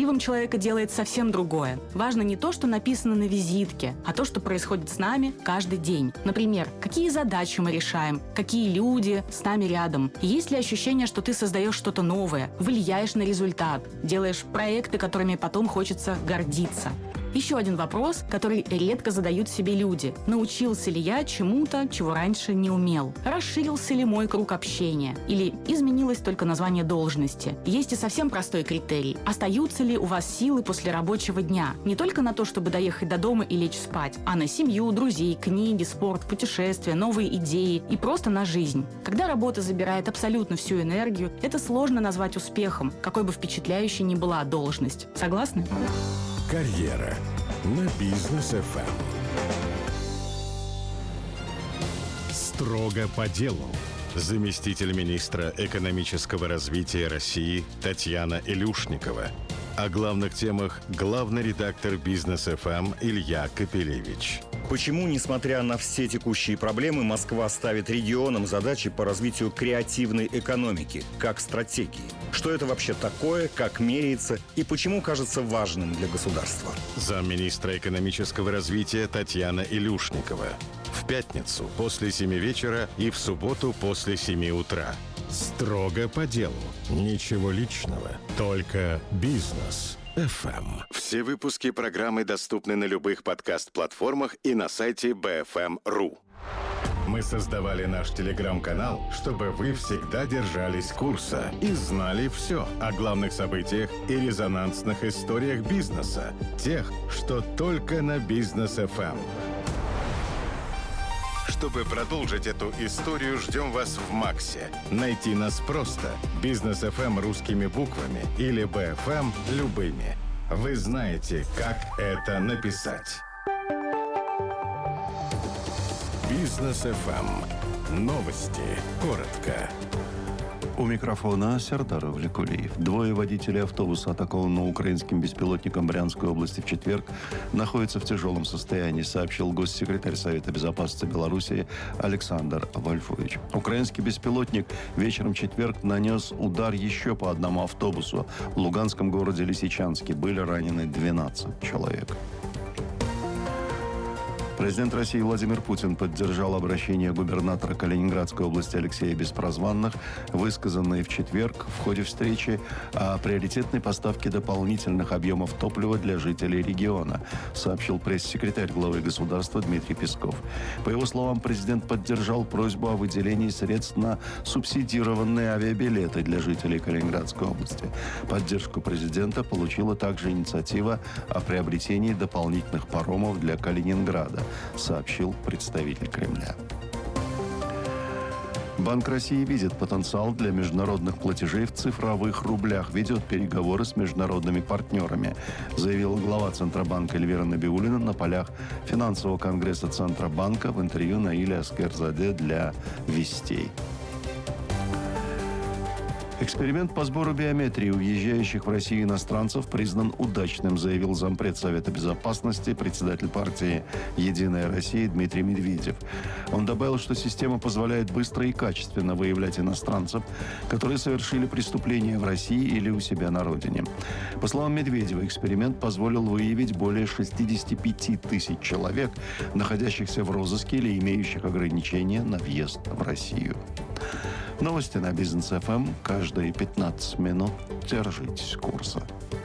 Счастливым человека делает совсем другое. Важно не то, что написано на визитке, а то, что происходит с нами каждый день. Например, какие задачи мы решаем, какие люди с нами рядом. Есть ли ощущение, что ты создаешь что-то новое, влияешь на результат, делаешь проекты, которыми потом хочется гордиться. Еще один вопрос, который редко задают себе люди. Научился ли я чему-то, чего раньше не умел? Расширился ли мой круг общения? Или изменилось только название должности? Есть и совсем простой критерий. Остаются ли у вас силы после рабочего дня? Не только на то, чтобы доехать до дома и лечь спать, а на семью, друзей, книги, спорт, путешествия, новые идеи и просто на жизнь. Когда работа забирает абсолютно всю энергию, это сложно назвать успехом, какой бы впечатляющей ни была должность. Согласны? Карьера на Бизнес ФМ. Строго по делу. Заместитель министра экономического развития России Татьяна Илюшникова. О главных темах главный редактор Бизнес ФМ Илья Капелевич. Почему, несмотря на все текущие проблемы, Москва ставит регионам задачи по развитию креативной экономики, как стратегии? Что это вообще такое, как меряется и почему кажется важным для государства? Замминистра экономического развития Татьяна Илюшникова. В пятницу после 7 вечера и в субботу после 7 утра. Строго по делу. Ничего личного. Только бизнес. ФМ. Все выпуски программы доступны на любых подкаст-платформах и на сайте BFM.ru. Мы создавали наш телеграм-канал, чтобы вы всегда держались курса и знали все о главных событиях и резонансных историях бизнеса. Тех, что только на Бизнес ФМ. Чтобы продолжить эту историю, ждем вас в Максе. Найти нас просто. Бизнес ФМ русскими буквами или БФМ любыми. Вы знаете, как это написать. Бизнес ФМ. Новости. Коротко. У микрофона Сердар Влекулиев. Двое водителей автобуса, атакованного украинским беспилотником Брянской области в четверг, находятся в тяжелом состоянии, сообщил госсекретарь Совета Безопасности Беларуси Александр Вольфович. Украинский беспилотник вечером в четверг нанес удар еще по одному автобусу. В луганском городе Лисичанске были ранены 12 человек. Президент России Владимир Путин поддержал обращение губернатора Калининградской области Алексея Беспрозванных, высказанное в четверг в ходе встречи о приоритетной поставке дополнительных объемов топлива для жителей региона, сообщил пресс-секретарь главы государства Дмитрий Песков. По его словам, президент поддержал просьбу о выделении средств на субсидированные авиабилеты для жителей Калининградской области. Поддержку президента получила также инициатива о приобретении дополнительных паромов для Калининграда, сообщил представитель Кремля. Банк России видит потенциал для международных платежей в цифровых рублях, ведет переговоры с международными партнерами, заявила глава Центробанка Эльвира Набиуллина на полях финансового конгресса Центробанка в интервью Наиле Аскерзаде для «Вестей». Эксперимент по сбору биометрии уезжающих в Россию иностранцев признан удачным, заявил зампред Совета Безопасности, председатель партии «Единая Россия» Дмитрий Медведев. Он добавил, что система позволяет быстро и качественно выявлять иностранцев, которые совершили преступления в России или у себя на родине. По словам Медведева, эксперимент позволил выявить более 65 тысяч человек, находящихся в розыске или имеющих ограничения на въезд в Россию. Новости на Бизнес ФМ. Каждые 15 минут держитесь курса.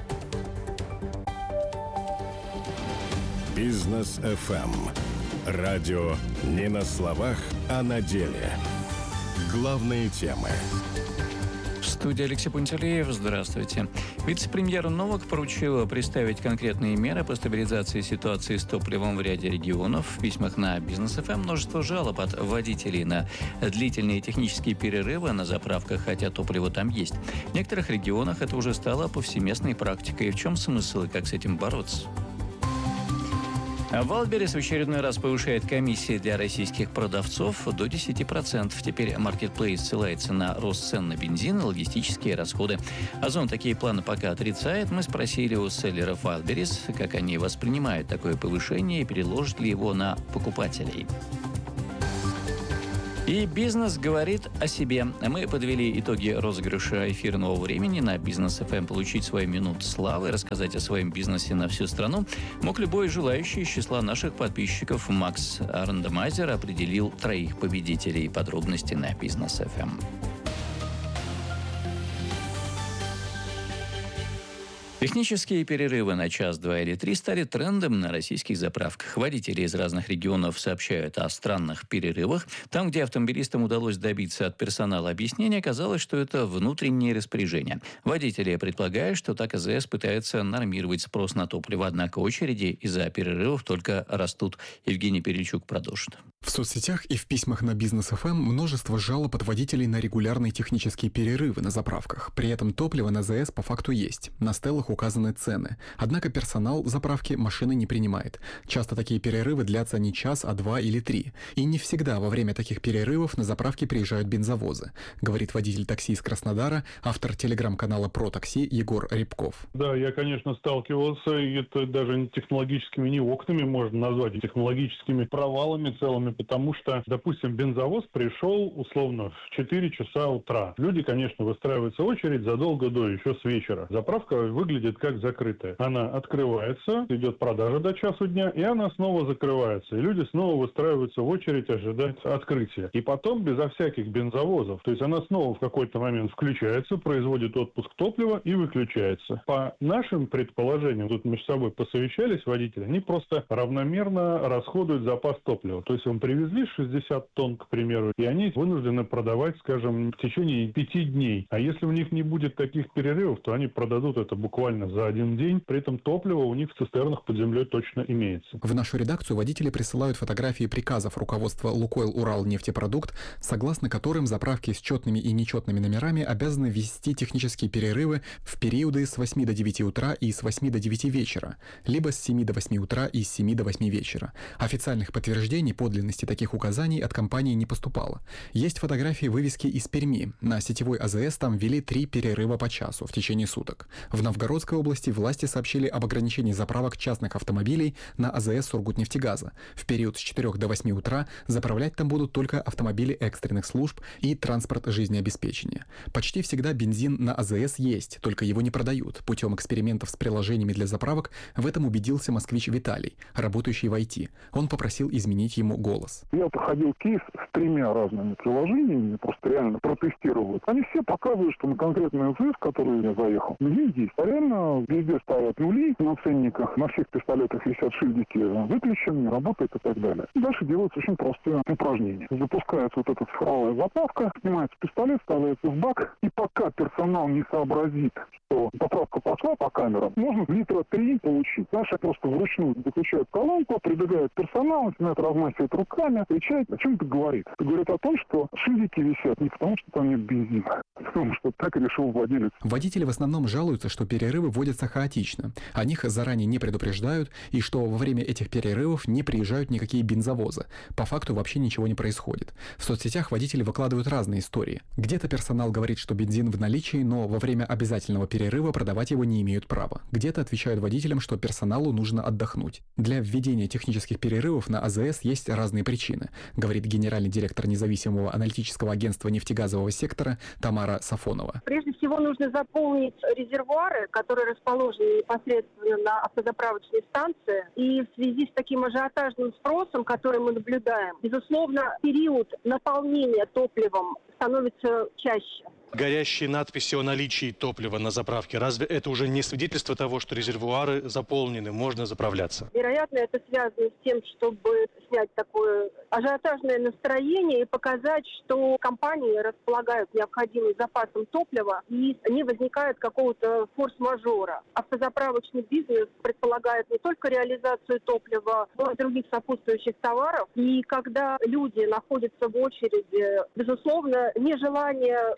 Бизнес ФМ. Радио не на словах, а на деле. Главные темы. В студии Алексей Пантелеев. Здравствуйте. Вице-премьер Новак поручила представить конкретные меры по стабилизации ситуации с топливом в ряде регионов. В письмах на Бизнес ФМ множество жалоб от водителей на длительные технические перерывы на заправках, хотя топливо там есть. В некоторых регионах это уже стало повсеместной практикой. В чем смысл и как с этим бороться? Wildberries в очередной раз повышает комиссии для российских продавцов до 10%. Теперь Marketplace ссылается на рост цен на бензин и логистические расходы. Озон такие планы пока отрицает. Мы спросили у селлеров Wildberries, как они воспринимают такое повышение и переложат ли его на покупателей. И бизнес говорит о себе. Мы подвели итоги розыгрыша эфирного времени на Бизнес ФМ. Получить свою минуту славы, рассказать о своем бизнесе на всю страну мог любой желающий из числа наших подписчиков. Макс Рандомайзер определил 3 победителей. Подробности на Бизнес ФМ. Технические перерывы на час, 2 или 3 стали трендом на российских заправках. Водители из разных регионов сообщают о странных перерывах. Там, где автомобилистам удалось добиться от персонала объяснения, оказалось, что это внутреннее распоряжение. Водители предполагают, что так АЗС пытается нормировать спрос на топливо, однако очереди из-за перерывов только растут. Евгений Перельчук продолжит. В соцсетях и в письмах на Бизнес ФМ множество жалоб от водителей на регулярные технические перерывы на заправках. При этом топливо на АЗС по факту есть. На стеллах указаны цены. Однако персонал заправки машины не принимает. Часто такие перерывы длятся не час, а 2 или 3. И не всегда во время таких перерывов на заправки приезжают бензовозы, говорит водитель такси из Краснодара, автор телеграм-канала «Про такси» Егор Рябков. Да, я, конечно, сталкивался, и это даже не технологическими, не окнами можно назвать, а технологическими провалами целыми, потому что, допустим, бензовоз пришел условно в 4 часа утра. Люди, конечно, выстраиваются в очередь задолго до, еще с вечера. Заправка выглядит как закрытая. Она открывается, идет продажа до часу дня, и она снова закрывается. И люди снова выстраиваются в очередь ожидать открытия. И потом безо всяких бензовозов. То есть она снова в какой-то момент включается, производит отпуск топлива и выключается. По нашим предположениям, тут между собой посовещались водители, они просто равномерно расходуют запас топлива. То есть им привезли 60 тонн, к примеру, и они вынуждены продавать, скажем, в течение 5 дней. А если у них не будет таких перерывов, то они продадут это буквально за 1 день. При этом топливо у них в цистернах под землей точно имеется. В нашу редакцию водители присылают фотографии приказов руководства «Лукойл Уралнефтепродукт», согласно которым заправки с четными и нечетными номерами обязаны ввести технические перерывы в периоды с 8 до 9 утра и с 8 до 9 вечера, либо с 7 до 8 утра и с 7 до 8 вечера. Официальных подтверждений подлинности таких указаний от компании не поступало. Есть фотографии вывески из Перми. На сетевой АЗС там ввели 3 перерыва по часу в течение суток. В Новгородской области власти сообщили об ограничении заправок частных автомобилей на АЗС Сургутнефтегаза. В период с 4 до 8 утра заправлять там будут только автомобили экстренных служб и транспорт жизнеобеспечения. Почти всегда бензин на АЗС есть, только его не продают. Путем экспериментов с приложениями для заправок в этом убедился москвич Виталий, работающий в IT. Он попросил изменить ему голос. Я проходил кейс с 3 разными приложениями, просто реально протестировал. Они все показывают, что на конкретный АЗС, в который я заехал, бензин есть. А реально везде ставят нули на ценниках, на всех пистолетах висят шильдики выключен, не работает и так далее. И дальше делается очень простое упражнение. Запускается вот эта цифровая заправка, снимается пистолет, ставится в бак, и пока персонал не сообразит, что заправка пошла по камерам, можно литра 3 получить. Наши просто вручную выключают колонку, прибегает персонал, начинает размахивать руками, кричать. О чем это говорит? Это говорит о том, что шильдики висят не потому, что там нет бензина, а потому что так решил владелец. Водители в основном жалуются, что перерывы вводятся хаотично. О них заранее не предупреждают, и что во время этих перерывов не приезжают никакие бензовозы. По факту вообще ничего не происходит. В соцсетях водители выкладывают разные истории. Где-то персонал говорит, что бензин в наличии, но во время обязательного перерыва продавать его не имеют права. Где-то отвечают водителям, что персоналу нужно отдохнуть. Для введения технических перерывов на АЗС есть разные причины, говорит генеральный директор независимого аналитического агентства нефтегазового сектора Тамара Сафонова. Прежде всего нужно заполнить резервуары, которые расположены непосредственно на автозаправочной станции. И в связи с таким ажиотажным спросом, который мы наблюдаем, безусловно, период наполнения топливом становится чаще. Горящие надписи о наличии топлива на заправке, разве это уже не свидетельство того, что резервуары заполнены, можно заправляться? Вероятно, это связано с тем, чтобы снять такое ажиотажное настроение и показать, что компании располагают необходимым запасом топлива и не возникает какого-то форс-мажора. Автозаправочный бизнес предполагает не только реализацию топлива, но и других сопутствующих товаров. И когда люди находятся в очереди, безусловно, нежелание напрасно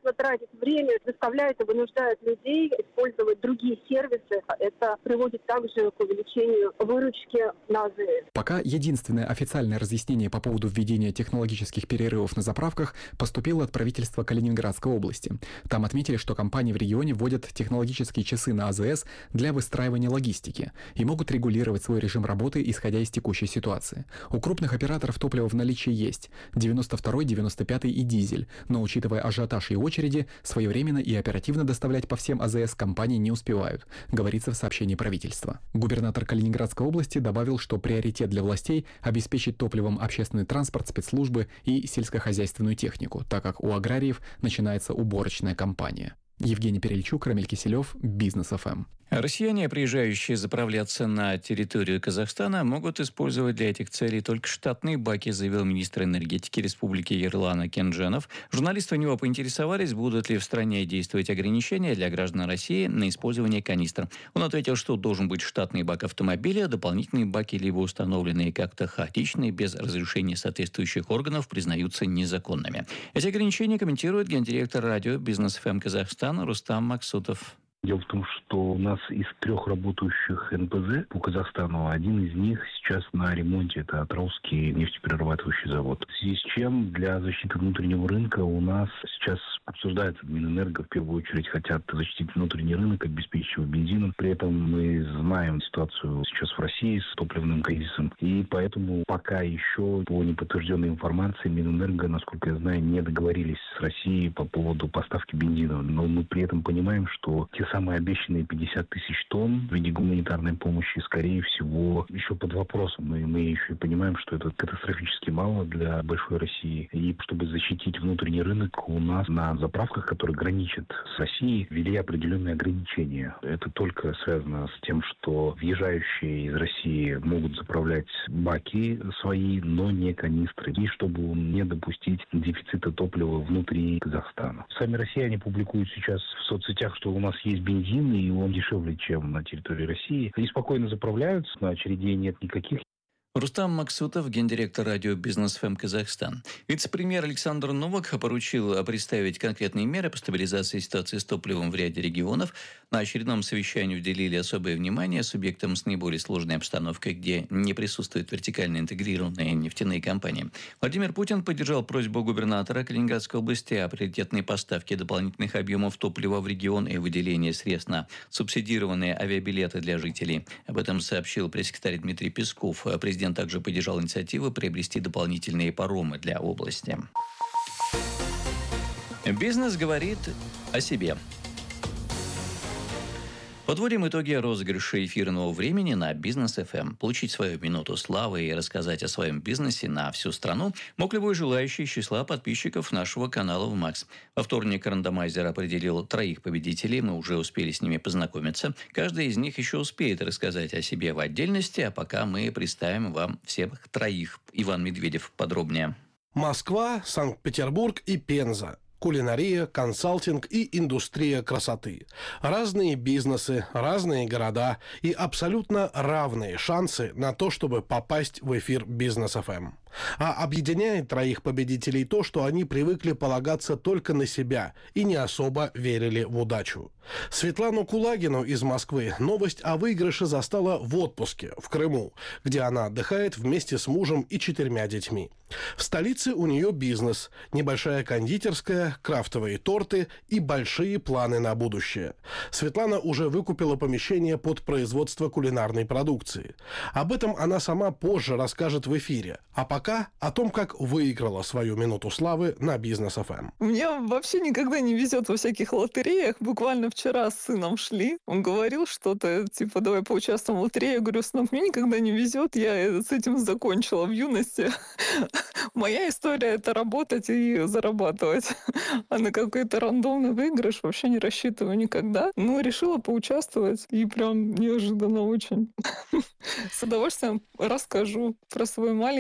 напрасно тратить время, заставляет и вынуждает людей использовать другие сервисы. Это приводит также к увеличению выручки на АЗС. Пока единственное официальное разъяснение по поводу введения технологических перерывов на заправках поступило от правительства Калининградской области. Там отметили, что компании в регионе вводят технологические часы на АЗС для выстраивания логистики и могут регулировать свой режим работы, исходя из текущей ситуации. У крупных операторов топливо в наличии есть – 92-й, 95-й и дизель, но, учитывая ажиотаж и очереди, своевременно и оперативно доставлять по всем АЗС компании не успевают, говорится в сообщении правительства. Губернатор Калининградской области добавил, что приоритет для властей – обеспечить топливом общественный транспорт, спецслужбы и сельскохозяйственную технику, так как у аграриев начинается уборочная кампания. Евгений Перельчук, Рамиль Киселев, Бизнес ФМ. Россияне, приезжающие заправляться на территорию Казахстана, могут использовать для этих целей только штатные баки, заявил министр энергетики Республики Ерлан Акенджанов. Журналисты у него поинтересовались, будут ли в стране действовать ограничения для граждан России на использование канистр. Он ответил, что должен быть штатный бак автомобиля, дополнительные баки, либо установленные как-то хаотичные, без разрешения соответствующих органов, признаются незаконными. Эти ограничения комментирует гендиректор радио «Бизнес ФМ Казахстан» Рустам Максутов. Дело в том, что у нас из 3 работающих НПЗ по Казахстану один из них сейчас на ремонте. Это Атырауский нефтеперерабатывающий завод. В связи с чем для защиты внутреннего рынка у нас сейчас обсуждается Минэнерго, в первую очередь хотят защитить внутренний рынок, обеспечить его бензином. При этом мы знаем ситуацию сейчас в России с топливным кризисом. И поэтому пока еще по неподтвержденной информации Минэнерго, насколько я знаю, не договорились с Россией по поводу поставки бензина. Но мы при этом понимаем, что те самые обещанные 50 тысяч тонн в виде гуманитарной помощи, скорее всего, еще под вопросом. И мы еще и понимаем, что это катастрофически мало для большой России. И чтобы защитить внутренний рынок, у нас на заправках, которые граничат с Россией, ввели определенные ограничения. Это только связано с тем, что въезжающие из России могут заправлять баки свои, но не канистры. И чтобы не допустить дефицита топлива внутри Казахстана. Сами россияне публикуют сейчас в соцсетях, что у нас есть бензин, и он дешевле, чем на территории России. Они спокойно заправляются, на очередей нет никаких. Рустам Максутов, гендиректор радио «Бизнес ФМ Казахстан». Вице-премьер Александр Новак поручил представить конкретные меры по стабилизации ситуации с топливом в ряде регионов. На очередном совещании уделили особое внимание субъектам с наиболее сложной обстановкой, где не присутствуют вертикально интегрированные нефтяные компании. Владимир Путин поддержал просьбу губернатора Калининградской области о приоритетной поставке дополнительных объемов топлива в регион и выделении средств на субсидированные авиабилеты для жителей. Об этом сообщил пресс-секретарь Дмитрий Песков. Президент также поддержал инициативу приобрести дополнительные паромы для области. Бизнес говорит о себе. Подводим итоги розыгрыша эфирного времени на Бизнес ФМ. Получить свою минуту славы и рассказать о своем бизнесе на всю страну мог любой желающий из числа подписчиков нашего канала в МАКС. Во вторник рандомайзер определил 3 победителей, мы уже успели с ними познакомиться. Каждый из них еще успеет рассказать о себе в отдельности, а пока мы представим вам всех 3. Иван Медведев подробнее. Москва, Санкт-Петербург и Пенза. Кулинария, консалтинг и индустрия красоты. Разные бизнесы, разные города и абсолютно равные шансы на то, чтобы попасть в эфир Бизнес ФМ. А объединяет 3 победителей то, что они привыкли полагаться только на себя и не особо верили в удачу. Светлану Кулагину из Москвы новость о выигрыше застала в отпуске в Крыму, где она отдыхает вместе с мужем и 4 детьми. В столице у нее бизнес, небольшая кондитерская, крафтовые торты и большие планы на будущее. Светлана уже выкупила помещение под производство кулинарной продукции. Об этом она сама позже расскажет в эфире. А пока о том, как выиграла свою минуту славы на Бизнес ФМ. Мне вообще никогда не везет во всяких лотереях. Буквально вчера с сыном шли. Он говорил что-то, типа, давай поучаствуем в лотерее. Я говорю, сынок, мне никогда не везет. Я с этим закончила в юности. Моя история — это работать и зарабатывать. А на какой-то рандомный выигрыш вообще не рассчитываю никогда. Но решила поучаствовать. И прям неожиданно очень. С удовольствием расскажу про свой маленький крафт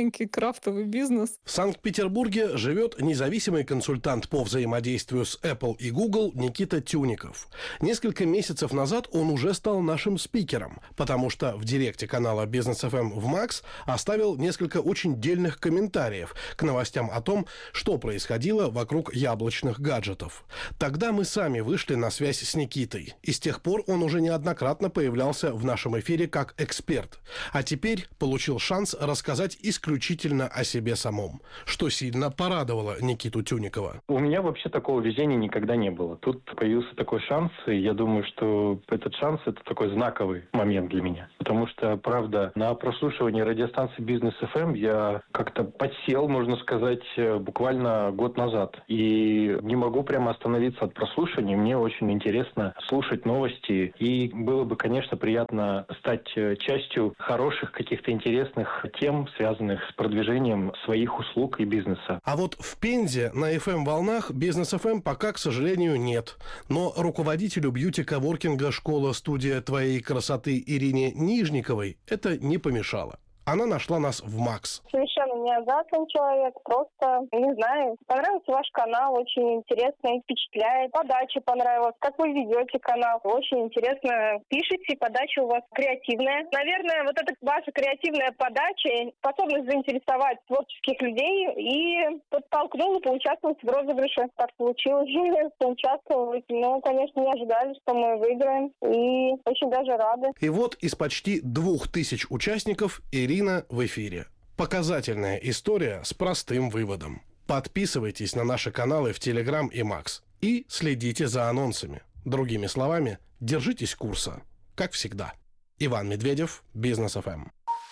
крафтовый бизнес. В Санкт-Петербурге живет независимый консультант по взаимодействию с Apple и Google Никита Тюников. Несколько месяцев назад он уже стал нашим спикером, потому что в директе канала Business FM в Max оставил несколько очень дельных комментариев к новостям о том, что происходило вокруг яблочных гаджетов. Тогда мы сами вышли на связь с Никитой, и с тех пор он уже неоднократно появлялся в нашем эфире как эксперт. А теперь получил шанс рассказать исключительно о себе самом, что сильно порадовало Никиту Тюникова. У меня вообще такого везения никогда не было. Тут появился такой шанс, и я думаю, что этот шанс – это такой знаковый момент для меня. Потому что, правда, на прослушивании радиостанции Business FM я как-то подсел, можно сказать, буквально год назад. И не могу прямо остановиться от прослушивания. Мне очень интересно слушать новости. И было бы, конечно, приятно стать частью хороших, каких-то интересных тем, связанных с продвижением своих услуг и бизнеса. А вот в Пензе на FM-волнах Business FM пока, к сожалению, нет. Но руководителю бьюти-коворкинга «Школа-студия твоей красоты» Ирине Нижниковой это не помешало. Она нашла нас в Max. Совершенно не азартный человек, просто, не знаю, понравился ваш канал, очень интересно и впечатляет. Подача понравилась, как вы ведете канал, очень интересно пишете, подача у вас креативная. Наверное, вот эта ваша креативная подача способна заинтересовать творческих людей и подтолкнула поучаствовать в розыгрыше. Так получилось, поучаствовать. Но, конечно, не ожидали, что мы выиграем, и очень даже рады. И вот из почти 2000 участников Ирина в эфире. Показательная история с простым выводом. Подписывайтесь на наши каналы в Telegram и Max и следите за анонсами. Другими словами, держитесь курса, как всегда. Иван Медведев, Business FM.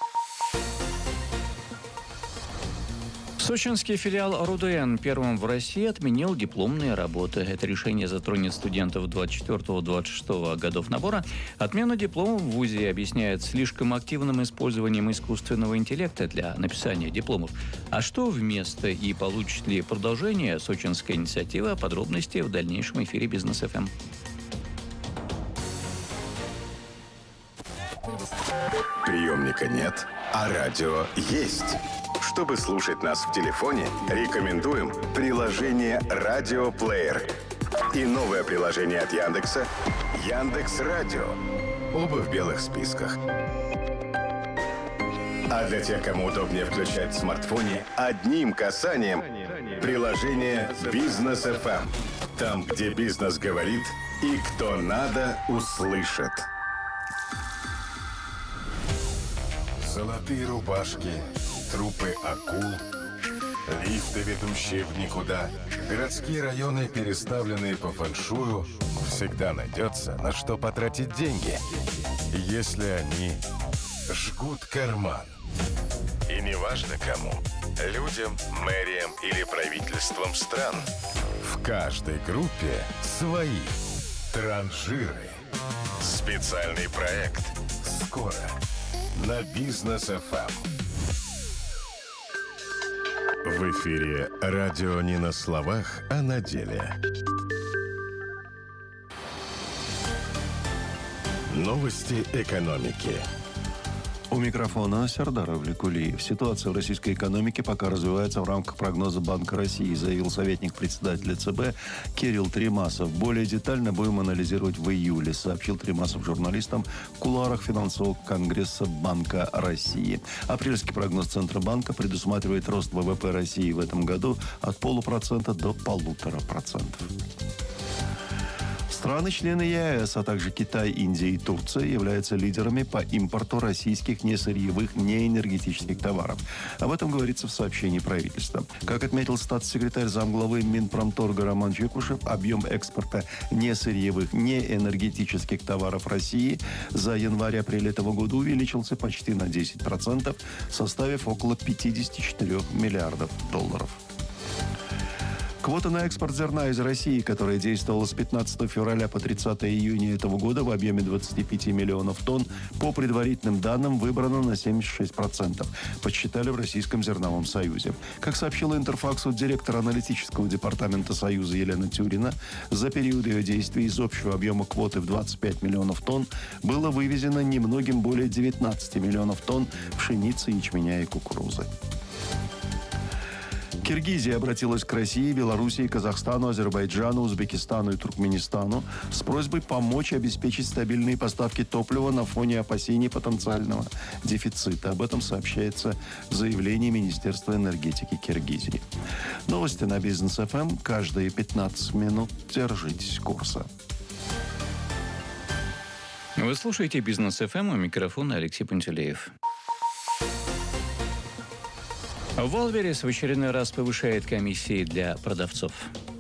Сочинский филиал РУДН первым в России отменил дипломные работы. Это решение затронет студентов 24-26 годов набора. Отмену дипломов в ВУЗе объясняют слишком активным использованием искусственного интеллекта для написания дипломов. А что вместо и получит ли продолжение сочинская инициатива? Подробности в дальнейшем эфире Business FM. Приемника нет, а радио есть. Чтобы слушать нас в телефоне, рекомендуем приложение «Радиоплеер» и новое приложение от Яндекса «Яндекс.Радио». Оба в белых списках. А для тех, кому удобнее включать в смартфоне, одним касанием приложение Business FM. Там, где бизнес говорит и кто надо, услышит. Золотые рубашки, трупы акул, лифты, ведущие в никуда, городские районы, переставленные по фэншую, всегда найдется, на что потратить деньги, если они жгут карман. И неважно кому, людям, мэриям или правительствам стран, в каждой группе свои транжиры. Специальный проект скоро на Business FM. В эфире радио не на словах, а на деле. Новости экономики. У микрофона Сердар Авликулиев. Ситуация в российской экономике пока развивается в рамках прогноза Банка России, заявил советник председателя ЦБ Кирилл Тремасов. Более детально будем анализировать в июле, сообщил Тремасов журналистам в кулуарах финансового конгресса Банка России. Апрельский прогноз Центробанка предусматривает рост ВВП России в этом году от 0,5% до 1,5%. Страны-члены ЕАЭС, а также Китай, Индия и Турция являются лидерами по импорту российских несырьевых, неэнергетических товаров. Об этом говорится в сообщении правительства. Как отметил статс-секретарь замглавы Минпромторга Роман Чекушев, объем экспорта несырьевых, неэнергетических товаров России за январь-апрель этого года увеличился почти на 10%, составив около $54 миллиардов. К Квота на экспорт зерна из России, которая действовала с 15 февраля по 30 июня этого года в объеме 25 миллионов тонн, по предварительным данным выбрана на 76%, подсчитали в Российском зерновом союзе. Как сообщила Интерфаксу директор аналитического департамента Союза Елена Тюрина, за период ее действия из общего объема квоты в 25 миллионов тонн было вывезено немногим более 19 миллионов тонн пшеницы, ячменя и кукурузы. Киргизия обратилась к России, Белоруссии, Казахстану, Азербайджану, Узбекистану и Туркменистану с просьбой помочь обеспечить стабильные поставки топлива на фоне опасений потенциального дефицита. Об этом сообщается в заявлении Министерства энергетики Киргизии. Новости на Бизнес ФМ. Каждые 15 минут держитесь курса. Вы слушаете Бизнес ФМ, у микрофона Алексей Пантелеев. Wildberries в очередной раз повышает комиссии для продавцов.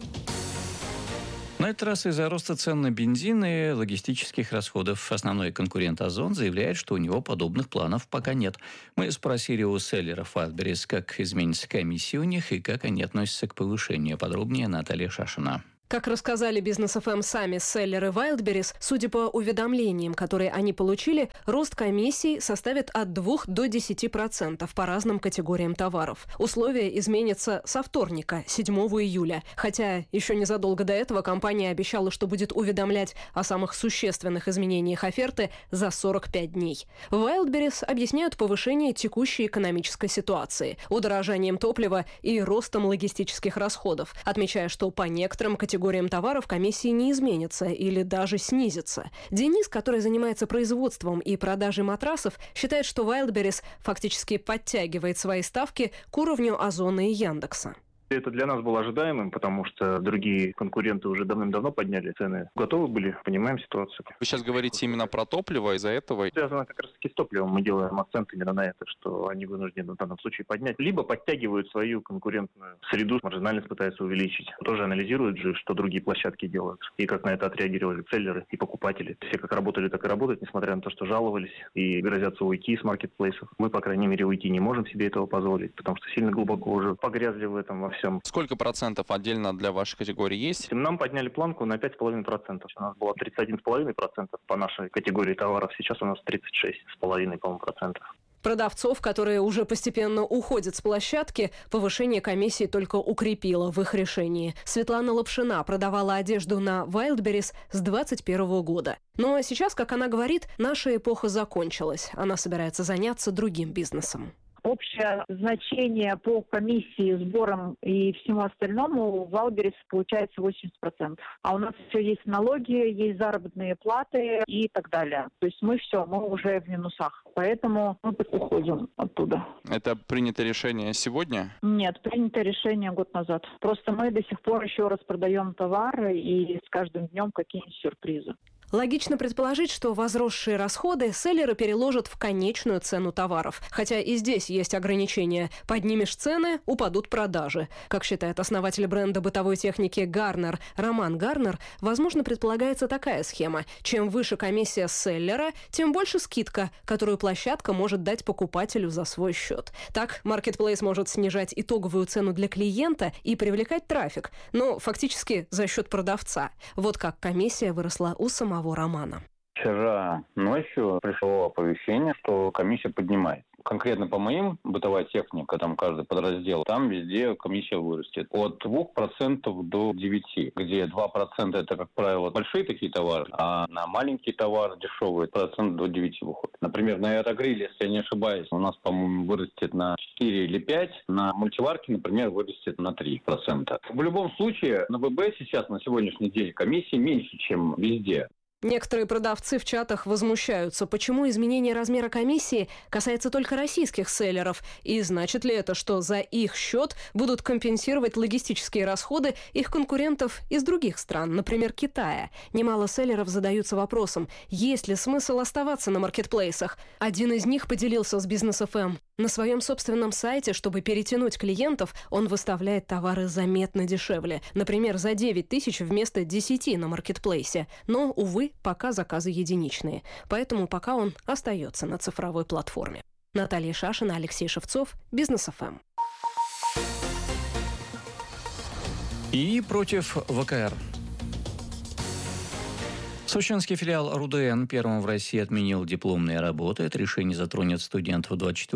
На этот раз из-за роста цен на бензин и логистических расходов основной конкурент Озон заявляет, что у него подобных планов пока нет. Мы спросили у селлеров Wildberries, как изменится комиссия у них и как они относятся к повышению. Подробнее Наталья Шашина. Как рассказали Бизнес ФМ сами селлеры Wildberries, судя по уведомлениям, которые они получили, рост комиссий составит от 2 до 10% по разным категориям товаров. Условия изменятся со вторника, 7 июля. Хотя еще незадолго до этого компания обещала, что будет уведомлять о самых существенных изменениях оферты за 45 дней. Wildberries объясняют повышение текущей экономической ситуации, удорожанием топлива и ростом логистических расходов, отмечая, что по некоторым категориям товаров комиссии не изменятся или даже снизятся. Денис, который занимается производством и продажей матрасов, считает, что Wildberries фактически подтягивает свои ставки к уровню Озона и Яндекса. Это для нас было ожидаемым, потому что другие конкуренты уже давным-давно подняли цены. Готовы были, понимаем ситуацию. Вы сейчас говорите именно про топливо, из-за этого? Связано как раз таки с топливом. Мы делаем акцент именно на это, что они вынуждены в данном случае поднять. Либо подтягивают свою конкурентную среду, маржинальность пытаются увеличить. Тоже анализируют же, что другие площадки делают. И как на это отреагировали селлеры и покупатели. Все как работали, так и работают, несмотря на то, что жаловались и грозятся уйти с маркетплейсов. Мы, по крайней мере, уйти не можем себе этого позволить, потому что сильно глубоко уже погрязли в этом во всем. Сколько процентов отдельно для вашей категории есть? Нам подняли планку на 5,5%. У нас было 31,5% по нашей категории товаров. Сейчас у нас 36,5%, по-моему, процентов. Продавцов, которые уже постепенно уходят с площадки, повышение комиссии только укрепило в их решении. Светлана Лапшина продавала одежду на Wildberries с 2021 года. Но сейчас, как она говорит, наша эпоха закончилась. Она собирается заняться другим бизнесом. Общее значение по комиссии, сборам и всему остальному в Wildberries получается 80%. А у нас еще есть налоги, есть заработные платы и так далее. То есть мы уже в минусах. Поэтому мы уходим оттуда. Это принято решение сегодня? Нет, принято решение год назад. Просто мы до сих пор еще распродаем товары и с каждым днем какие-нибудь сюрпризы. Логично предположить, что возросшие расходы селлеры переложат в конечную цену товаров. Хотя и здесь есть ограничения. Поднимешь цены – упадут продажи. Как считает основатель бренда бытовой техники Гарнер Роман Гарнер, возможно, предполагается такая схема. Чем выше комиссия селлера, тем больше скидка, которую площадка может дать покупателю за свой счет. Так, маркетплейс может снижать итоговую цену для клиента и привлекать трафик, но фактически за счет продавца. Вот как комиссия выросла у самого Романа. Вчера ночью пришло оповещение, что комиссия поднимается. Конкретно по моим бытовая техника, там каждый подраздел, там везде комиссия вырастет. От 2% до 9%, где 2% это, как правило, большие такие товары, а на маленькие товары, дешевые, процент до 9% выходит. Например, на аэрогриле, если я не ошибаюсь, у нас, по-моему, вырастет на 4 или 5%, на мультиварке, например, вырастет на 3%. В любом случае, на ВБ сейчас, на сегодняшний день, комиссии меньше, чем везде. Некоторые продавцы в чатах возмущаются, почему изменение размера комиссии касается только российских селлеров, и значит ли это, что за их счет будут компенсировать логистические расходы их конкурентов из других стран, например, Китая. Немало селлеров задаются вопросом, есть ли смысл оставаться на маркетплейсах. Один из них поделился с Бизнес ФМ. На своем собственном сайте, чтобы перетянуть клиентов, он выставляет товары заметно дешевле. Например, за 9 тысяч вместо 10 на маркетплейсе. Но, увы, пока заказы единичные. Поэтому пока он остается на цифровой платформе. Наталья Шашина, Алексей Шевцов, Бизнес ФМ. И против ВКР. Сочинский филиал РУДН первым в России отменил дипломные работы. Это решение затронет студентов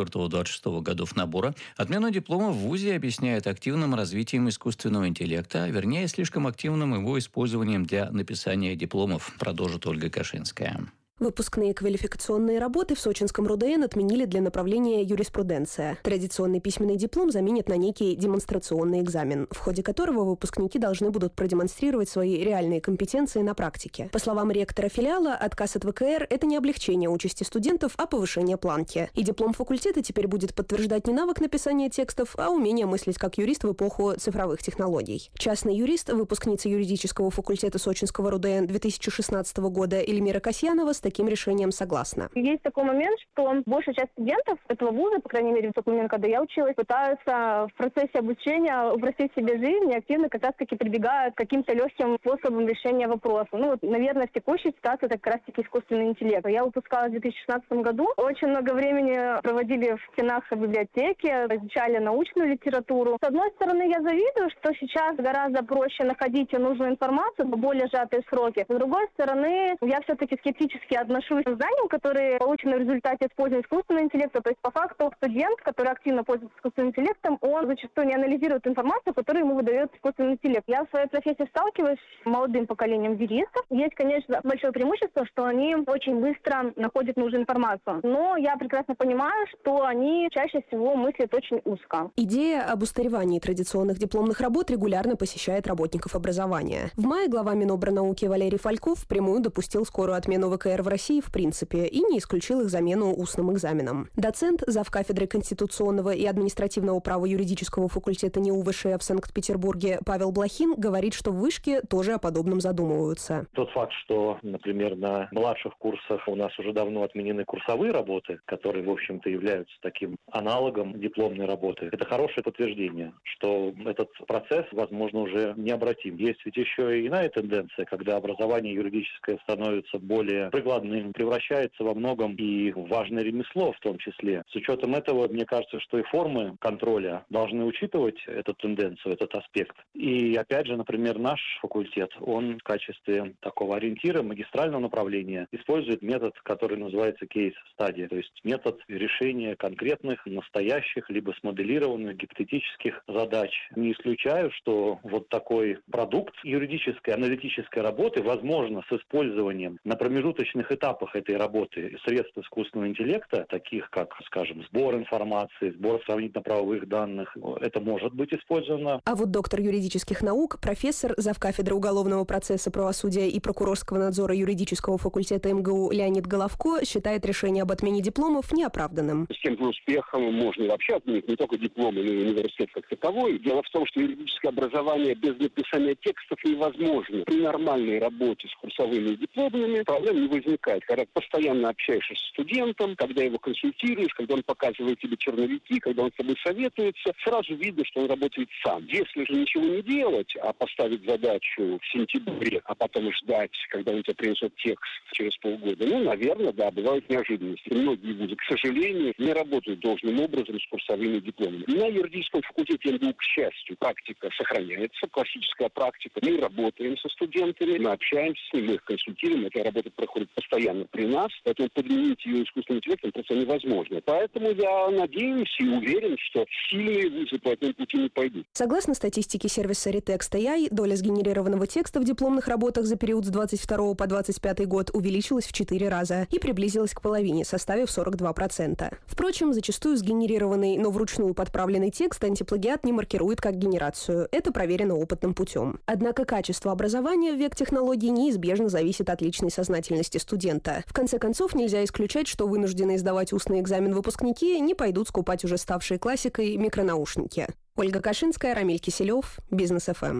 24-26 годов набора. Отмену диплома в ВУЗе объясняет активным развитием искусственного интеллекта, вернее, слишком активным его использованием для написания дипломов, продолжит Ольга Кашинская. Выпускные квалификационные работы в сочинском РУДН отменили для направления юриспруденция. Традиционный письменный диплом заменят на некий демонстрационный экзамен, в ходе которого выпускники должны будут продемонстрировать свои реальные компетенции на практике. По словам ректора филиала, отказ от ВКР – это не облегчение участи студентов, а повышение планки. И диплом факультета теперь будет подтверждать не навык написания текстов, а умение мыслить как юрист в эпоху цифровых технологий. Частный юрист, выпускница юридического факультета сочинского РУДН 2016 года Эльмира Касьянова с таким решением согласна. Есть такой момент, что большая часть студентов этого вуза, по крайней мере, в тот момент, когда я училась, пытаются в процессе обучения упростить себе жизнь и активно как раз-таки прибегают к каким-то легким способам решения вопроса. Наверное, в текущей ситуации это как раз-таки искусственный интеллект. Я выпускалась в 2016 году. Очень много времени проводили в стенах библиотеки, изучали научную литературу. С одной стороны, я завидую, что сейчас гораздо проще находить нужную информацию в более сжатые сроки. С другой стороны, я все-таки скептически отношусь к знаниям, которые получены в результате использования искусственного интеллекта. То есть, по факту, студент, который активно пользуется искусственным интеллектом, он зачастую не анализирует информацию, которую ему выдает искусственный интеллект. Я в своей профессии сталкиваюсь с молодым поколением юристов. Есть, конечно, большое преимущество, что они очень быстро находят нужную информацию. Но я прекрасно понимаю, что они чаще всего мыслят очень узко. Идея об устаревании традиционных дипломных работ регулярно посещает работников образования. В мае глава Минобрнауки Валерий Фальков впрямую допустил скорую отмену ВКР в России в принципе и не исключил их замену устным экзаменом. Доцент, завкафедры конституционного и административного права юридического факультета НИУ ВШЭ в Санкт-Петербурге Павел Блохин говорит, что в Вышке тоже о подобном задумываются. Тот факт, что, например, на младших курсах у нас уже давно отменены курсовые работы, которые, в общем-то, являются таким аналогом дипломной работы, это хорошее подтверждение, что этот процесс, возможно, уже необратим. Есть ведь еще и иная тенденция, когда образование юридическое становится более прикладным, превращается во многом и в важное ремесло в том числе. С учетом этого, мне кажется, что и формы контроля должны учитывать эту тенденцию, этот аспект. И опять же, например, наш факультет, он в качестве такого ориентира магистрального направления использует метод, который называется кейс-стадия, то есть метод решения конкретных, настоящих, либо смоделированных гипотетических задач. Не исключаю, что вот такой продукт юридической, аналитической работы возможно с использованием на промежуточных этапах этой работы средств искусственного интеллекта, таких как, скажем, сбор информации, сбор сравнительно-правовых данных, это может быть использовано. А вот доктор юридических наук, профессор, завкафедры уголовного процесса, правосудия и прокурорского надзора юридического факультета МГУ Леонид Головко считает решение об отмене дипломов неоправданным. С тем же успехом можно вообще отменить не только диплом, но и университет как таковой. Дело в том, что юридическое образование без написания текстов невозможно. При нормальной работе с курсовыми дипломами проблем не возникает. Когда постоянно общаешься с студентом, когда его консультируешь, когда он показывает тебе черновики, когда он с тобой советуется, сразу видно, что он работает сам. Если же ничего не делать, а поставить задачу в сентябре, а потом ждать, когда он тебе принесет текст через полгода, наверное, да, бывают неожиданности. Многие вузы, к сожалению, не работают должным образом с курсовыми дипломами. На юридическом факультете МГУ, к счастью, практика сохраняется, классическая практика. Мы работаем со студентами, мы общаемся с ними, мы их консультируем, эта работа проходит постоянно при нас, поэтому подменить ее искусственным интеллектом просто невозможно. Поэтому я надеюсь и уверен, что сильные вузы по этому пути не пойдут. Согласно статистике сервиса Retext.ai, доля сгенерированного текста в дипломных работах за период с 22 по 25 год увеличилась в 4 раза и приблизилась к половине, составив 42%. Впрочем, зачастую сгенерированный, но вручную подправленный текст антиплагиат не маркирует как генерацию. Это проверено опытным путем. Однако качество образования в век технологий неизбежно зависит от личной сознательности студента. В конце концов, нельзя исключать, что вынужденные сдавать устный экзамен выпускники не пойдут скупать уже ставшие классикой микронаушники. Ольга Кашинская, Рамиль Киселев, Бизнес ФМ.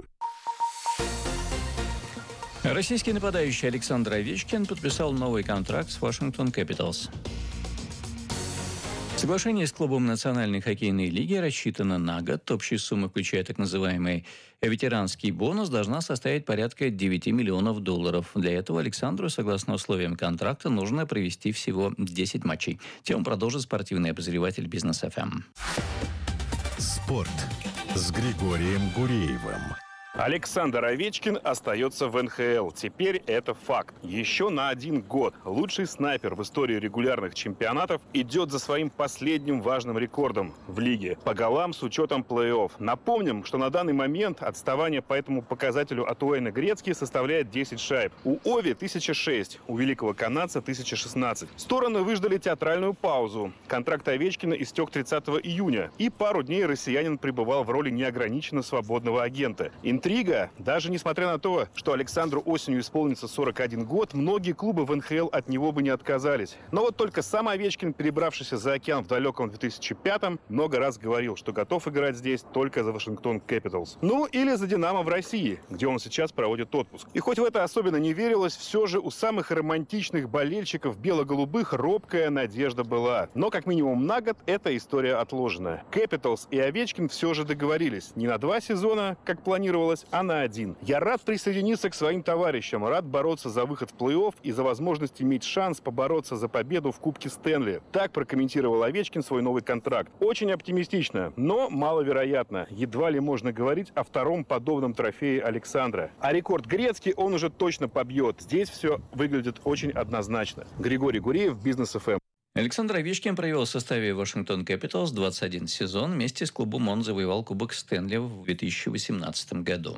Российский нападающий Александр Овечкин подписал новый контракт с Washington Capitals. Соглашение с клубом Национальной хоккейной лиги рассчитано на год. Общая сумма, включая так называемый ветеранский бонус, должна составить порядка $9 миллионов. Для этого Александру, согласно условиям контракта, нужно провести всего 10 матчей. Тему продолжит спортивный обозреватель Бизнес ФМ. Спорт с Григорием Гуреевым. Александр Овечкин остается в НХЛ. Теперь это факт. Еще на 1 год лучший снайпер в истории регулярных чемпионатов идет за своим последним важным рекордом в лиге по голам с учетом плей-офф. Напомним, что на данный момент отставание по этому показателю от Уэйна Грецки составляет 10 шайб. У Ови 1006, у великого канадца 1016. Стороны выждали театральную паузу. Контракт Овечкина истек 30 июня. И пару дней россиянин пребывал в роли неограниченно свободного агента. Интрига. Даже несмотря на то, что Александру осенью исполнится 41 год, многие клубы в НХЛ от него бы не отказались. Но вот только сам Овечкин, перебравшийся за океан в далеком 2005-м, много раз говорил, что готов играть здесь только за Вашингтон Кэпиталс. Ну, или за Динамо в России, где он сейчас проводит отпуск. И хоть в это особенно не верилось, все же у самых романтичных болельщиков бело-голубых робкая надежда была. Но как минимум на год эта история отложена. Кэпиталс и Овечкин все же договорились. Не на 2 сезона, как планировалось, а на 1. Я рад присоединиться к своим товарищам, рад бороться за выход в плей-офф и за возможность иметь шанс побороться за победу в Кубке Стэнли. Так прокомментировал Овечкин свой новый контракт. Очень оптимистично, но маловероятно. Едва ли можно говорить о втором подобном трофее Александра. А рекорд Грецки он уже точно побьет. Здесь все выглядит очень однозначно. Григорий Гуреев, Бизнес ФМ. Александр Овечкин провел в составе Вашингтон Кэпиталс 21 сезон. Вместе с клубом он завоевал Кубок Стэнли в 2018 году.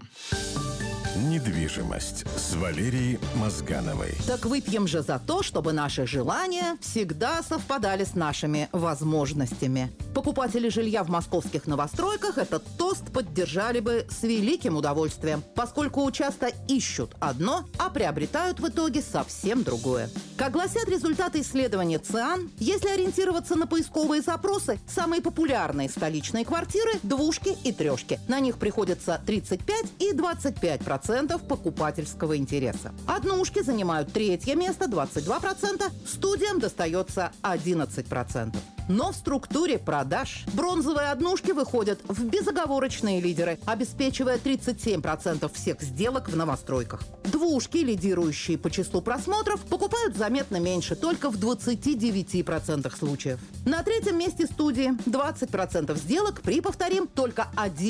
Недвижимость с Валерией Мозгановой. Так выпьем же за то, чтобы наши желания всегда совпадали с нашими возможностями. Покупатели жилья в московских новостройках этот тост поддержали бы с великим удовольствием, поскольку часто ищут одно, а приобретают в итоге совсем другое. Как гласят результаты исследования ЦИАН, если ориентироваться на поисковые запросы, самые популярные столичные квартиры – двушки и трешки. На них приходится 35 и 25% покупательского интереса. Однушки занимают 3-е место, 22%, студиям достается 11%. Но в структуре продаж бронзовые однушки выходят в безоговорочные лидеры, обеспечивая 37% всех сделок в новостройках. Двушки, лидирующие по числу просмотров, покупают заметно меньше, только в 29% случаев. На 3-м месте студии 20% сделок при, повторим, только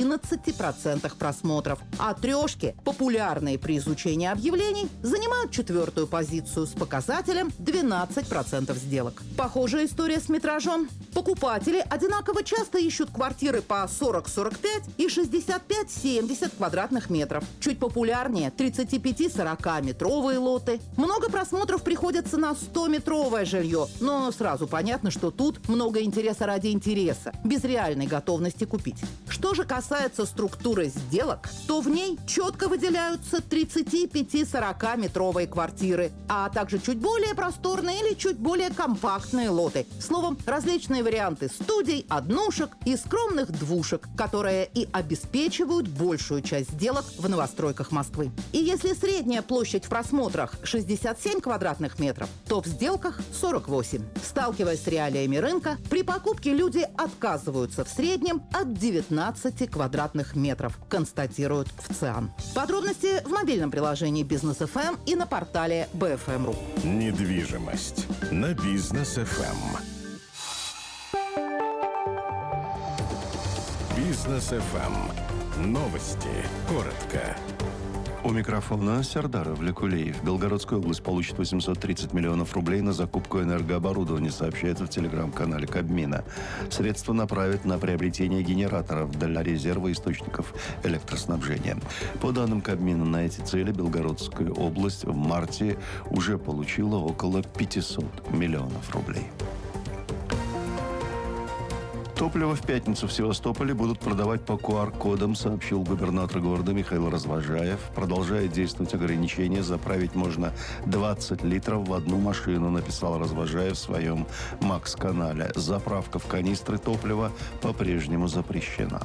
11% просмотров. А трешки, популярные при изучении объявлений, занимают 4-ю позицию с показателем 12% сделок. Похожая история с метражом. Покупатели одинаково часто ищут квартиры по 40-45 и 65-70 квадратных метров. Чуть популярнее 35-40-метровые лоты. Много просмотров приходится на 100-метровое жилье, но сразу понятно, что тут много интереса ради интереса, без реальной готовности купить. Что же касается структуры сделок, то в ней четко выделяются 35-40-метровые квартиры, а также чуть более просторные или чуть более компактные лоты. Словом, различные варианты студий, однушек и скромных двушек, которые и обеспечивают большую часть сделок в новостройках Москвы. И если средняя площадь в просмотрах 67 квадратных метров, то в сделках 48. Сталкиваясь с реалиями рынка, при покупке люди отказываются в среднем от 19 квадратных метров, констатируют в ЦИАН. Подробности в мобильном приложении Бизнес ФМ и на портале BFM.ru. Недвижимость на Бизнес ФМ. Бизнес ФМ. Новости. Коротко. У микрофона Сердар Авлекулеев. Белгородская область получит 830 миллионов рублей на закупку энергооборудования, сообщается в телеграм-канале Кабмина. Средства направят на приобретение генераторов для резерва источников электроснабжения. По данным Кабмина, на эти цели Белгородская область в марте уже получила около 500 миллионов рублей. Топливо в пятницу в Севастополе будут продавать по QR-кодам, сообщил губернатор города Михаил Развожаев. Продолжает действовать ограничение. Заправить можно 20 литров в одну машину, написал Развожаев в своем Макс-канале. Заправка в канистры топлива по-прежнему запрещена.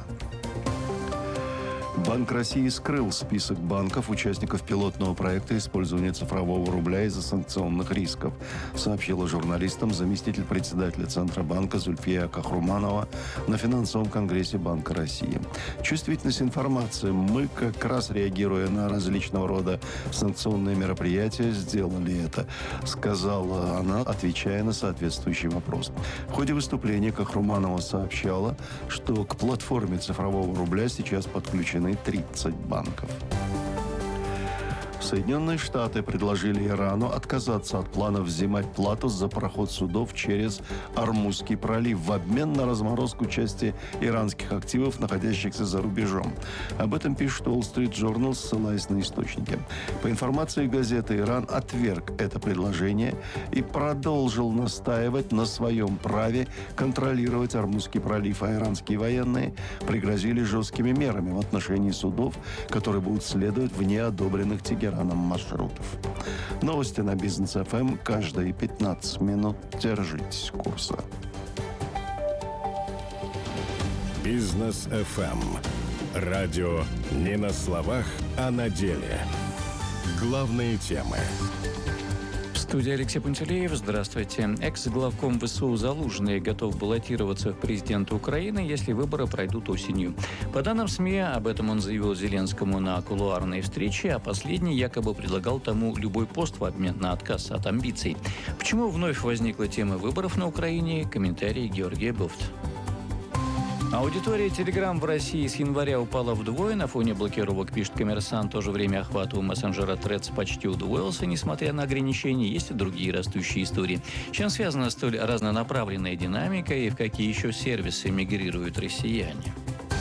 Банк России скрыл список банков, участников пилотного проекта использования цифрового рубля из-за санкционных рисков, сообщила журналистам заместитель председателя Центробанка Зульфия Кахруманова на финансовом конгрессе Банка России. Чувствительность информации. Мы, как раз реагируя на различного рода санкционные мероприятия, сделали это, сказала она, отвечая на соответствующий вопрос. В ходе выступления Кахруманова сообщала, что к платформе цифрового рубля сейчас подключены страны 30 банков. Соединенные Штаты предложили Ирану отказаться от планов взимать плату за проход судов через Ормузский пролив в обмен на разморозку части иранских активов, находящихся за рубежом. Об этом пишет Wall Street Journal, ссылаясь на источники. По информации газеты, Иран отверг это предложение и продолжил настаивать на своем праве контролировать Ормузский пролив, а иранские военные пригрозили жесткими мерами в отношении судов, которые будут следовать в неодобренных Тегераном маршрутов. Новости на Бизнес ФМ каждые 15 минут. Держитесь курса. Бизнес ФМ. Радио не на словах, а на деле. Главные темы. В студии Алексей Пантелеев. Здравствуйте. Экс-главком ВСУ Залужный готов баллотироваться в президенты Украины, если выборы пройдут осенью. По данным СМИ, об этом он заявил Зеленскому на кулуарной встрече, а последний якобы предлагал тому любой пост в обмен на отказ от амбиций. Почему вновь возникла тема выборов на Украине? Комментарий Георгия Буфт. Аудитория Telegram в России с января упала вдвое на фоне блокировок, пишет «Коммерсант». В то же время охват у мессенджера Threads почти удвоился, несмотря на ограничения. Есть и другие растущие истории. С чем связана столь разнонаправленная динамика и в какие еще сервисы мигрируют россияне?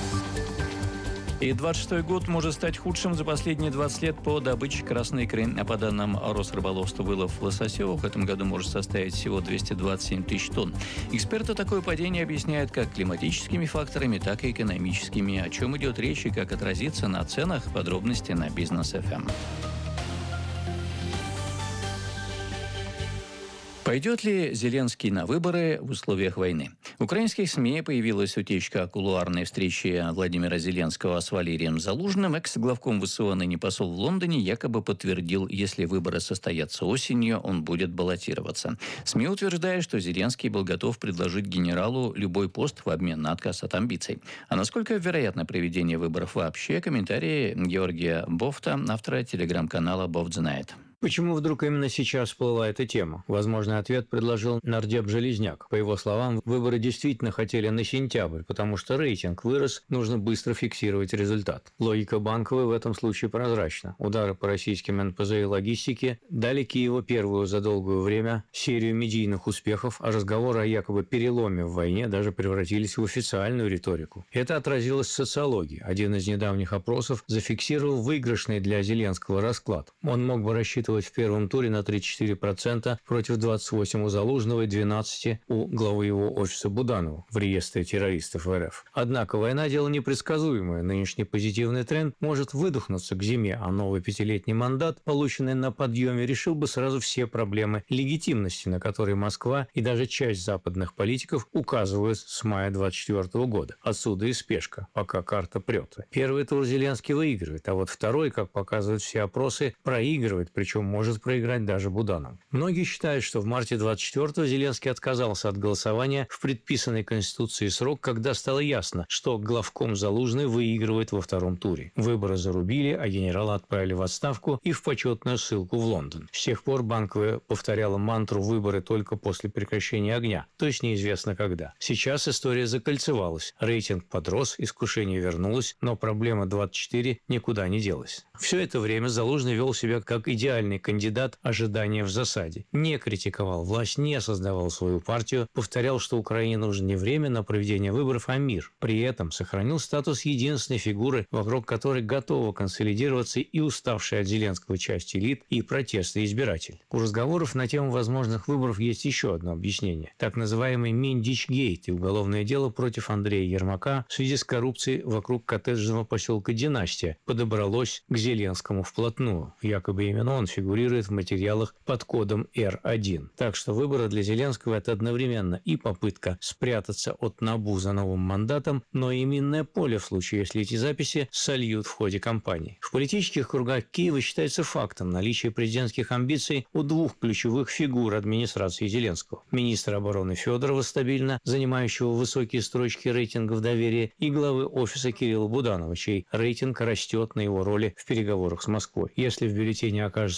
И 26-й год может стать худшим за последние 20 лет по добыче красной икры. А по данным Росрыболовства, вылов лососевых в этом году может составить всего 227 тысяч тонн. Эксперты такое падение объясняют как климатическими факторами, так и экономическими. О чем идет речь и как отразится на ценах, подробности на Бизнес ФМ. Пойдет ли Зеленский на выборы в условиях войны? В украинских СМИ появилась утечка о кулуарной встрече Владимира Зеленского с Валерием Залужным. Экс-главком ВСУ, ныне посол в Лондоне, якобы подтвердил, если выборы состоятся осенью, он будет баллотироваться. СМИ утверждают, что Зеленский был готов предложить генералу любой пост в обмен на отказ от амбиций. А насколько вероятно проведение выборов вообще? Комментарии Георгия Бофта, автора телеграм-канала «Бофт знает». Почему вдруг именно сейчас всплыла эта тема? Возможный ответ предложил нардеп Железняк. По его словам, выборы действительно хотели на сентябрь, потому что рейтинг вырос, нужно быстро фиксировать результат. Логика Банковой в этом случае прозрачна. Удары по российским НПЗ и логистике дали Киеву первую за долгое время серию медийных успехов, а разговоры о якобы переломе в войне даже превратились в официальную риторику. Это отразилось в социологии. Один из недавних опросов зафиксировал выигрышный для Зеленского расклад. Он мог бы рассчитывать в первом туре на 34% против 28% у Залужного и 12% у главы его офиса Буданова в реестре террористов РФ. Однако война – дело непредсказуемое. Нынешний позитивный тренд может выдохнуться к зиме, а новый пятилетний мандат, полученный на подъеме, решил бы сразу все проблемы легитимности, на которые Москва и даже часть западных политиков указывают с мая 2024 года. Отсюда и спешка, пока карта прет. Первый тур Зеленский выигрывает, а вот второй, как показывают все опросы, проигрывает, причем может проиграть даже Буданов. Многие считают, что в марте 24-го Зеленский отказался от голосования в предписанный Конституцией срок, когда стало ясно, что главком Залужный выигрывает во втором туре. Выборы зарубили, а генерала отправили в отставку и в почетную ссылку в Лондон. С тех пор Банковая повторяла мантру «выборы только после прекращения огня», то есть неизвестно когда. Сейчас история закольцевалась, рейтинг подрос, искушение вернулось, но проблема 24 никуда не делась. Все это время Залужный вел себя как идеальный кандидат ожидания в засаде. Не критиковал власть, не создавал свою партию, повторял, что Украине нужно не время на проведение выборов, а мир. При этом сохранил статус единственной фигуры, вокруг которой готова консолидироваться и уставшая от Зеленского часть элит и протестный избиратель. У разговоров на тему возможных выборов есть еще одно объяснение. Так называемый Миндичгейт и уголовное дело против Андрея Ермака в связи с коррупцией вокруг коттеджного поселка Династия подобралось к Зеленскому вплотную. Якобы именно он фигурирует в материалах под кодом R1. Так что выборы для Зеленского – это одновременно и попытка спрятаться от НАБУ за новым мандатом, но и минное поле в случае, если эти записи сольют в ходе кампании. В политических кругах Киева считается фактом наличия президентских амбиций у двух ключевых фигур администрации Зеленского. Министра обороны Федорова, стабильно занимающего высокие строчки рейтингов доверия, и главы офиса Кирилла Буданова, чей рейтинг растет на его роли в переговорах с Москвой. Если в бюллетене окажется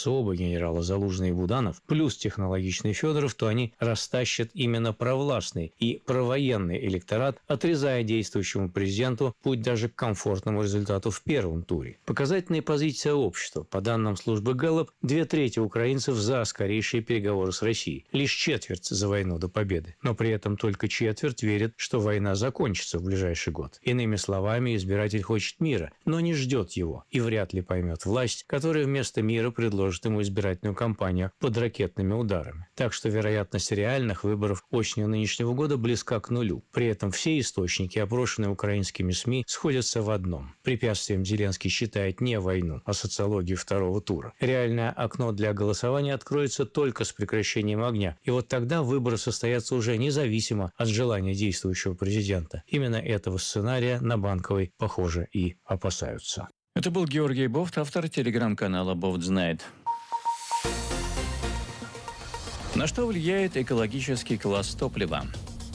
появятся оба генерала Залужный и Буданов, плюс технологичный Федоров, то они растащат именно провластный и провоенный электорат, отрезая действующему президенту путь даже к комфортному результату в первом туре. Показательная позиция общества. По данным службы Гэллоп, 2/3 украинцев за скорейшие переговоры с Россией. Лишь четверть за войну до победы. Но при этом только четверть верит, что война закончится в ближайший год. Иными словами, избиратель хочет мира, но не ждет его и вряд ли поймет власть, которая вместо мира предложит ему избирательную кампанию под ракетными ударами. Так что вероятность реальных выборов осенью нынешнего года близка к нулю. При этом все источники, опрошенные украинскими СМИ, сходятся в одном. Препятствием Зеленский считает не войну, а социологию второго тура. Реальное окно для голосования откроется только с прекращением огня. И вот тогда выборы состоятся уже независимо от желания действующего президента. Именно этого сценария на Банковой, похоже, и опасаются. Это был Георгий Бофт, автор телеграм-канала «Бофт знает». На что влияет экологический класс топлива?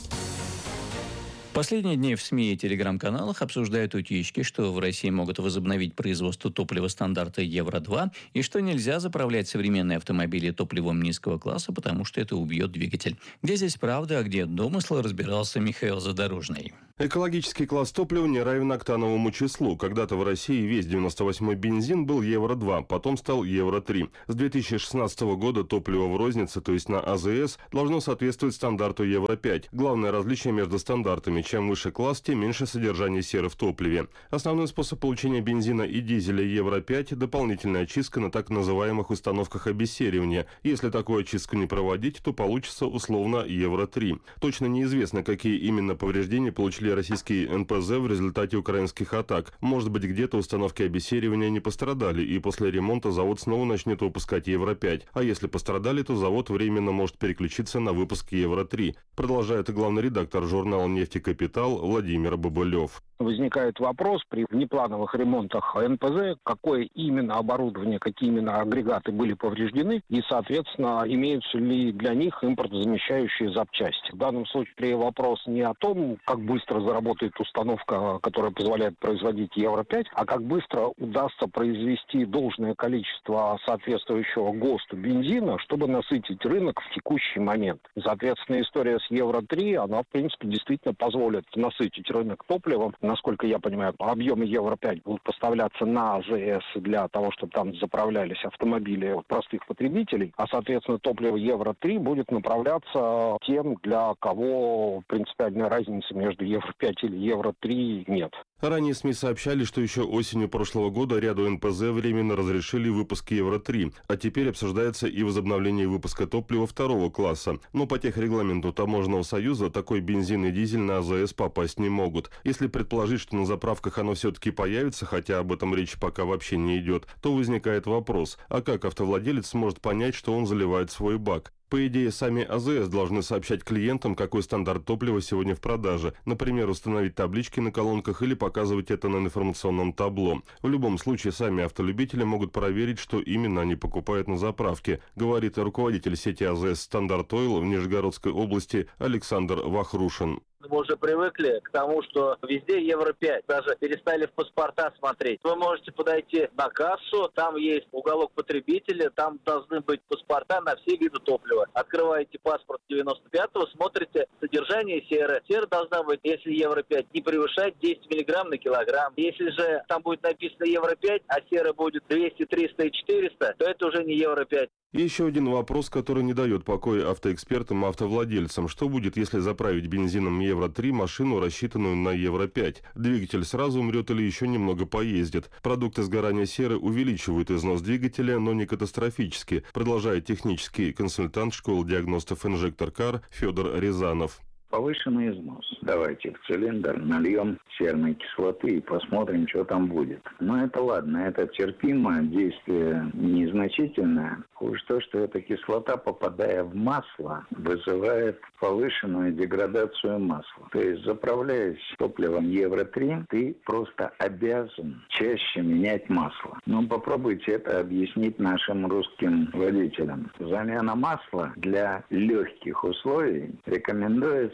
Последние дни в СМИ и телеграм-каналах обсуждают утечки, что в России могут возобновить производство топлива стандарта Евро-2 и что нельзя заправлять современные автомобили топливом низкого класса, потому что это убьет двигатель. Где здесь правда, а где домысл, разбирался Михаил Задорожный. Экологический класс топлива не равен октановому числу. Когда-то в России весь 98-й бензин был Евро-2, потом стал Евро-3. С 2016 года топливо в рознице, то есть на АЗС, должно соответствовать стандарту Евро-5. Главное различие между стандартами: чем выше класс, тем меньше содержание серы в топливе. Основной способ получения бензина и дизеля Евро-5 – дополнительная очистка на так называемых установках обессеривания. Если такую очистку не проводить, то получится условно Евро-3. Точно неизвестно, какие именно повреждения получили российские НПЗ в результате украинских атак. Может быть, где-то установки обессеривания не пострадали, и после ремонта завод снова начнет выпускать Евро-5. А если пострадали, то завод временно может переключиться на выпуск Евро-3. Продолжает главный редактор журнала «Нефтекапитал» Владимир Бабылев. Возникает вопрос при внеплановых ремонтах НПЗ, какое именно оборудование, какие именно агрегаты были повреждены и, соответственно, имеются ли для них импортозамещающие запчасти. В данном случае вопрос не о том, как быстро заработает установка, которая позволяет производить Евро-5, а как быстро удастся произвести должное количество соответствующего ГОСТу бензина, чтобы насытить рынок в текущий момент. Соответственно, история с Евро-3, она, в принципе, действительно позволит насытить рынок топливом. Насколько я понимаю, объемы Евро-5 будут поставляться на АЗС для того, чтобы там заправлялись автомобили простых потребителей, а, соответственно, топливо Евро-3 будет направляться тем, для кого принципиальной разницы между Евро-5 или Евро-3 нет. Ранее СМИ сообщали, что еще осенью прошлого года ряду НПЗ временно разрешили выпуск Евро-3, а теперь обсуждается и возобновление выпуска топлива второго класса. Но по техрегламенту Таможенного союза такой бензин и дизель на АЗС попасть не могут. Если предположить, что на заправках оно все-таки появится, хотя об этом речь пока вообще не идет, то возникает вопрос, а как автовладелец сможет понять, что он заливает свой бак? По идее, сами АЗС должны сообщать клиентам, какой стандарт топлива сегодня в продаже. Например, установить таблички на колонках или показывать это на информационном табло. В любом случае, сами автолюбители могут проверить, что именно они покупают на заправке, говорит руководитель сети АЗС «Стандарт Ойл» в Нижегородской области Александр Вахрушин. Мы уже привыкли к тому, что везде Евро-5. Даже перестали в паспорта смотреть. Вы можете подойти на кассу, там есть уголок потребителя, там должны быть паспорта на все виды топлива. Открываете паспорт 95-го, смотрите содержание серы. Сера должна быть, если Евро-5, не превышать 10 мг на килограмм. Если же там будет написано Евро-5, а сера будет 200, 300 и 400, то это уже не Евро-5. Еще один вопрос, который не дает покоя автоэкспертам и автовладельцам. Что будет, если заправить бензином Евро-3 машину, рассчитанную на Евро-5? Двигатель сразу умрет или еще немного поездит? Продукты сгорания серы увеличивают износ двигателя, но не катастрофически, продолжает технический консультант школы диагностов «Инжектор-Кар» Федор Рязанов. Повышенный износ. Давайте в цилиндр нальем серной кислоты и посмотрим, что там будет. Но это ладно, это терпимо, действие незначительное. Хуже то, что эта кислота, попадая в масло, вызывает повышенную деградацию масла. То есть, заправляясь топливом Евро-3, ты просто обязан чаще менять масло. Но попробуйте это объяснить нашим русским водителям. Замена масла для легких условий рекомендуется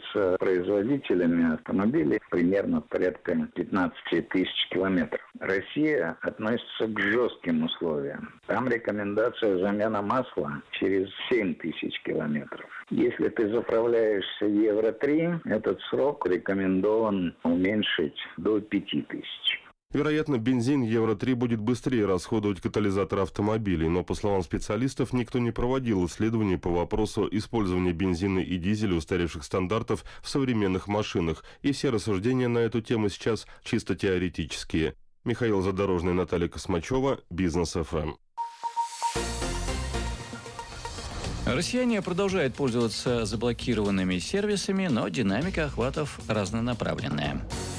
покупаются производителями автомобилей примерно порядка 15 тысяч километров. Россия относится к жестким условиям. Там рекомендация замена масла через 7 тысяч километров. Если ты заправляешься Евро-3, этот срок рекомендован уменьшить до 5 тысяч. Вероятно, бензин Евро-3 будет быстрее расходовать катализатор автомобилей, но, по словам специалистов, никто не проводил исследований по вопросу использования бензина и дизеля устаревших стандартов в современных машинах, и все рассуждения на эту тему сейчас чисто теоретические. Михаил Задорожный, Наталья Космачева, Бизнес ФМ. Россияне продолжают пользоваться заблокированными сервисами, но динамика охватов разнонаправленная.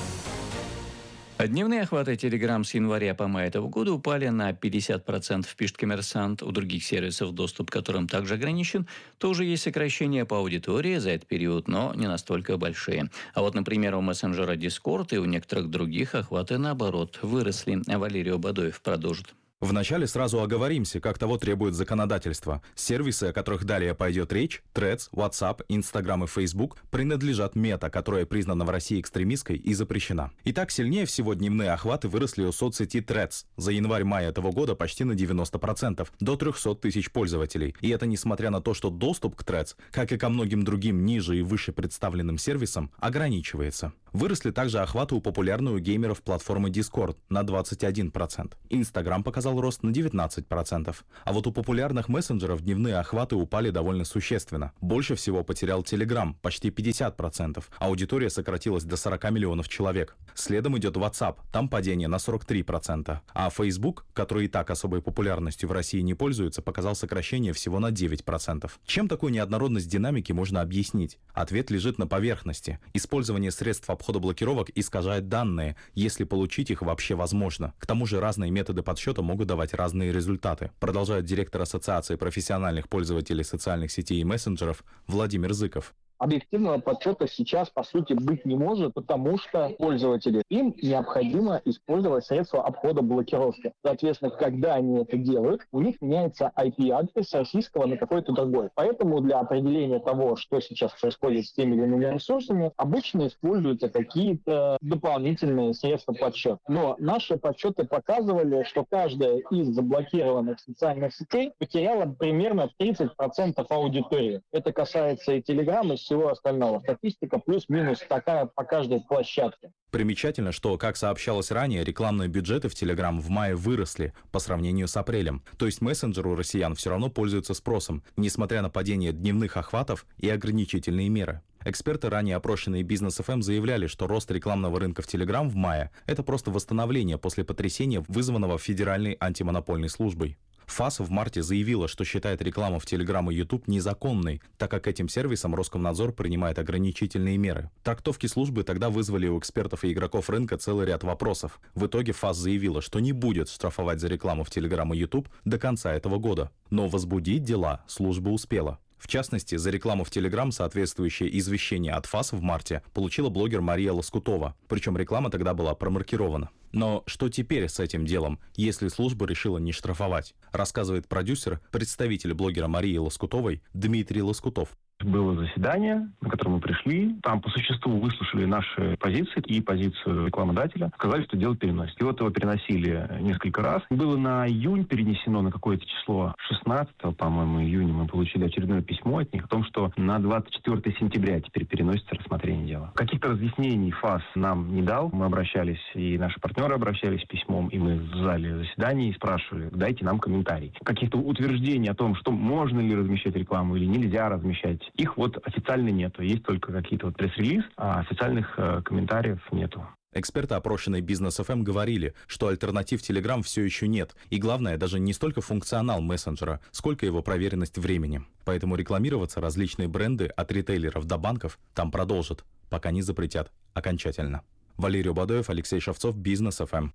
Дневные охваты Telegram с января по май этого года упали на 50%, пишет «Коммерсант». У других сервисов, доступ к которым также ограничен, тоже есть сокращения по аудитории за этот период, но не настолько большие. А вот, например, у мессенджера Discord и у некоторых других охваты, наоборот, выросли. Валерий Обадоев продолжит. Вначале сразу оговоримся, как того требует законодательство. Сервисы, о которых далее пойдет речь, Threads, WhatsApp, Instagram и Facebook, принадлежат Мета, которая признана в России экстремистской и запрещена. Итак, сильнее всего дневные охваты выросли у соцсети Threads. За январь-май этого года почти на 90%, до 300 тысяч пользователей. И это несмотря на то, что доступ к Threads, как и ко многим другим ниже и выше представленным сервисам, ограничивается. Выросли также охваты у популярной у геймеров платформы Discord на 21%. Instagram показал рост на 19%. А вот у популярных мессенджеров дневные охваты упали довольно существенно. Больше всего потерял Telegram, почти 50%. Аудитория сократилась до 40 миллионов человек. Следом идет WhatsApp, там падение на 43%. А Facebook, который и так особой популярностью в России не пользуется, показал сокращение всего на 9%. Чем такую неоднородность динамики можно объяснить? Ответ лежит на поверхности. Использование средств обхода блокировок искажает данные, если получить их вообще возможно. К тому же разные методы подсчета могут давать разные результаты, продолжает директор Ассоциации профессиональных пользователей социальных сетей и мессенджеров Владимир Зыков. Объективного подсчета сейчас, по сути, быть не может, потому что пользователи, им необходимо использовать средства обхода блокировки. Соответственно, когда они это делают, у них меняется IP-адрес российского на какой-то другой. Поэтому для определения того, что сейчас происходит с теми или иными ресурсами, обычно используются какие-то дополнительные средства подсчета. Но наши подсчеты показывали, что каждая из заблокированных социальных сетей потеряла примерно 30% аудитории. Это касается и Telegram, и всего остального. Статистика плюс-минус такая по каждой площадке. Примечательно, что, как сообщалось ранее, рекламные бюджеты в Telegram в мае выросли по сравнению с апрелем. То есть мессенджер у россиян все равно пользуется спросом, несмотря на падение дневных охватов и ограничительные меры. Эксперты, ранее опрошенные Бизнес ФМ, заявляли, что рост рекламного рынка в Telegram в мае – это просто восстановление после потрясения, вызванного Федеральной антимонопольной службой. ФАС в марте заявила, что считает рекламу в Telegram и YouTube незаконной, так как этим сервисам Роскомнадзор принимает ограничительные меры. Трактовки службы тогда вызвали у экспертов и игроков рынка целый ряд вопросов. В итоге ФАС заявила, что не будет штрафовать за рекламу в Telegram и YouTube до конца этого года. Но возбудить дела служба успела. В частности, за рекламу в Telegram соответствующее извещение от ФАС в марте получила блогер Мария Лоскутова. Причем реклама тогда была промаркирована. Но что теперь с этим делом, если служба решила не штрафовать? Рассказывает продюсер, представитель блогера Марии Лоскутовой Дмитрий Лоскутов. Было заседание, на которое мы пришли. Там по существу выслушали наши позиции и позицию рекламодателя. Сказали, что дело переносит. И вот его переносили несколько раз. Было на июнь перенесено на какое-то число. 16, по-моему, июня мы получили очередное письмо от них о том, что на 24 сентября теперь переносится рассмотрение дела. Каких-то разъяснений ФАС нам не дал. Мы обращались, и наши партнеры обращались с письмом, и мы в зале заседаний спрашивали, дайте нам комментарий. Каких-то утверждений о том, что можно ли размещать рекламу или нельзя размещать, их вот официально нету. Есть только какие-то вот пресс-релиз, а официальных комментариев нету. Эксперты, опрошенные Бизнес ФМ, говорили, что альтернатив Telegram все еще нет. И главное, даже не столько функционал мессенджера, сколько его проверенность временем. Поэтому рекламироваться различные бренды от ритейлеров до банков там продолжат, пока не запретят окончательно. Валерий Обадоев, Алексей Шевцов, Бизнес ФМ.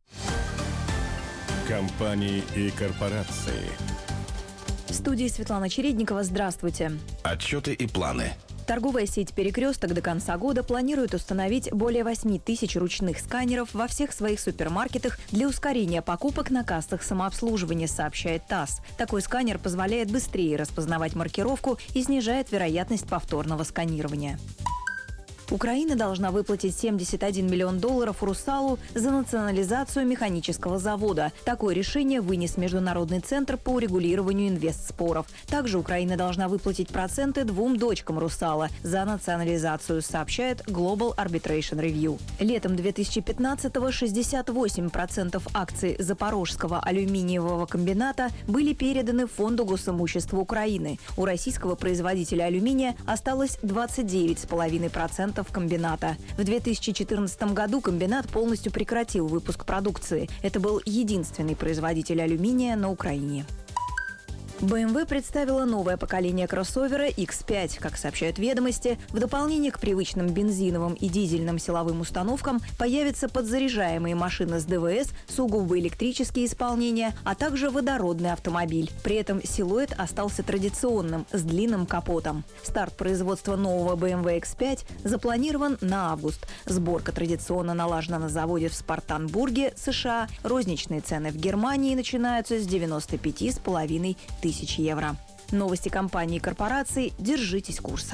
Компании и корпорации. В студии Светлана Чередникова. Здравствуйте. Отчеты и планы. Торговая сеть «Перекресток» до конца года планирует установить более 8 тысяч ручных сканеров во всех своих супермаркетах для ускорения покупок на кассах самообслуживания, сообщает ТАСС. Такой сканер позволяет быстрее распознавать маркировку и снижает вероятность повторного сканирования. Украина должна выплатить $71 миллион «Русалу» за национализацию механического завода. Такое решение вынес Международный центр по урегулированию инвестспоров. Также Украина должна выплатить проценты 2 дочкам «Русала» за национализацию, сообщает Global Arbitration Review. Летом 2015-го 68% акций Запорожского алюминиевого комбината были переданы Фонду госимущества Украины. У российского производителя алюминия осталось 29,5% комбината. В 2014 году комбинат полностью прекратил выпуск продукции. Это был единственный производитель алюминия на Украине. BMW представила новое поколение кроссовера X5. Как сообщают «Ведомости», в дополнение к привычным бензиновым и дизельным силовым установкам появятся подзаряжаемые машины с ДВС, сугубо электрические исполнения, а также водородный автомобиль. При этом силуэт остался традиционным, с длинным капотом. Старт производства нового BMW X5 запланирован на август. Сборка традиционно налажена на заводе в Спартанбурге, США. Розничные цены в Германии начинаются с 95,5 тысяч евро. Новости компаний и корпораций. Держитесь курса.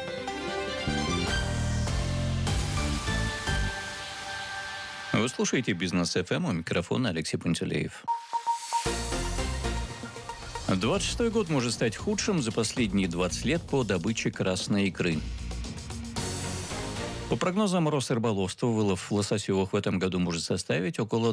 Вы слушаете «Бизнес ФМ», у микрофона Алексей Пунтелеев. 26-й год может стать худшим за последние 20 лет по добыче красной икры. По прогнозам Росрыболовства, вылов лососевых в этом году может составить около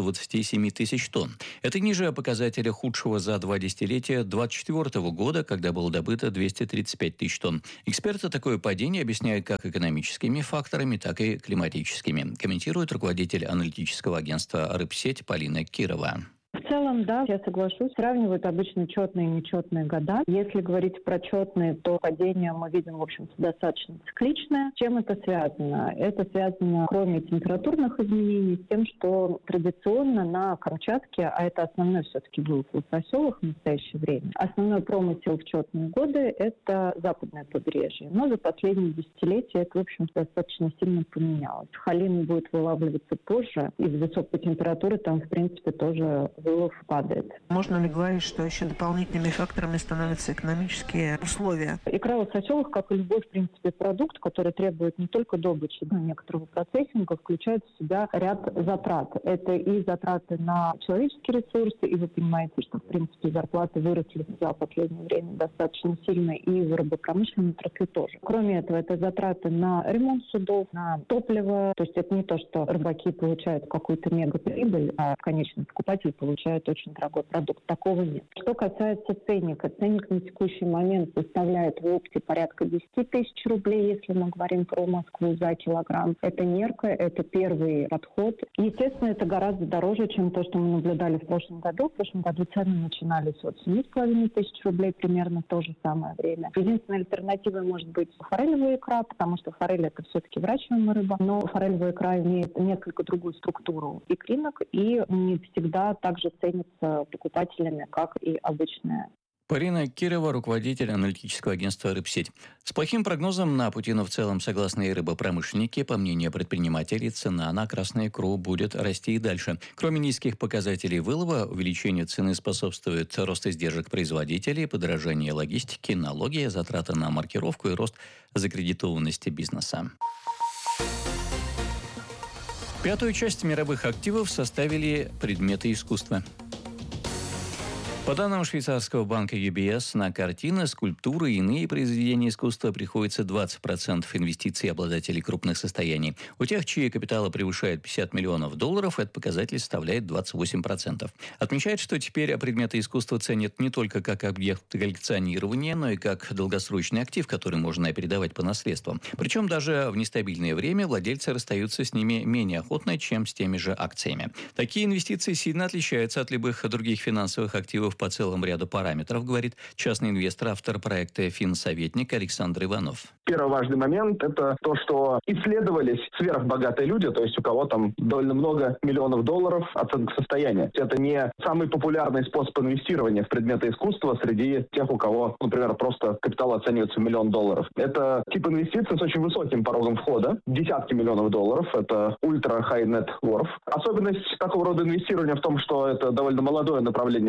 227 тысяч тонн. Это ниже показателя худшего за 2 десятилетия 2024 года, когда было добыто 235 тысяч тонн. Эксперты такое падение объясняют как экономическими факторами, так и климатическими, комментирует руководитель аналитического агентства «Рыбсеть» Полина Кирова. В целом, да, я соглашусь. Сравнивают обычно четные и нечетные года. Если говорить про четные, то падение мы видим, в общем-то, достаточно цикличное. С чем это связано? Это связано, кроме температурных изменений, с тем, что традиционно на Камчатке, а это основной все-таки вылов лососевых в настоящее время, основной промысел в четные годы – это западное побережье. Но за последние десятилетия это, в общем-то, достаточно сильно поменялось. Халин будет вылавливаться позже, из-за высокой температуры там, в принципе, тоже вылов падает. Можно ли говорить, что еще дополнительными факторами становятся экономические условия? Икра лососевых, как и любой, в принципе, продукт, который требует не только добычи, но и некоторого процессинга, включает в себя ряд затрат. Это и затраты на человеческие ресурсы, и вы понимаете, что, в принципе, зарплаты выросли за последнее время достаточно сильно, и в рыбопромышленной отрасли тоже. Кроме этого, это затраты на ремонт судов, на топливо. То есть это не то, что рыбаки получают какую-то мегаприбыль, а конечный покупатель получает очень дорогой продукт. Такого нет. Что касается ценника. Ценник на текущий момент составляет в опте порядка 10 тысяч рублей, если мы говорим про Москву, за килограмм. Это мерка, это первый подход. Естественно, это гораздо дороже, чем то, что мы наблюдали в прошлом году. В прошлом году цены начинались от 7,5 тысяч рублей, примерно в то же самое время. Единственной альтернативой может быть форелевая икра, потому что форель — это все-таки выращиваемая рыба, но форелевая икра имеет несколько другую структуру икринок и не всегда также ценится покупателями, как и обычная. Полина Кирова, руководитель аналитического агентства «Рыбсеть». С плохим прогнозом на путину в целом, согласно и рыбопромышленники, по мнению предпринимателей, цена на красную икру будет расти и дальше. Кроме низких показателей вылова, увеличению цены способствует рост издержек производителей, подорожание логистики, налоги, затраты на маркировку и рост закредитованности бизнеса. Пятую часть мировых активов составили предметы искусства. По данным швейцарского банка UBS, на картины, скульптуры и иные произведения искусства приходится 20% инвестиций обладателей крупных состояний. У тех, чьи капиталы превышают $50 миллионов, этот показатель составляет 28%. Отмечает, что теперь предметы искусства ценят не только как объект коллекционирования, но и как долгосрочный актив, который можно передавать по наследству. Причем даже в нестабильное время владельцы расстаются с ними менее охотно, чем с теми же акциями. Такие инвестиции сильно отличаются от любых других финансовых активов по целому ряду параметров, говорит частный инвестор, автор проекта «Финсоветник» Александр Иванов. Первый важный момент – это то, что исследовались сверхбогатые люди, то есть у кого там довольно много миллионов долларов оценка состояния. Это не самый популярный способ инвестирования в предметы искусства среди тех, у кого, например, просто капитал оценивается в $1 миллион. Это тип инвестиций с очень высоким порогом входа, десятки миллионов долларов, это ультра-high net worth. Особенность такого рода инвестирования в том, что это довольно молодое направление для инвестиций.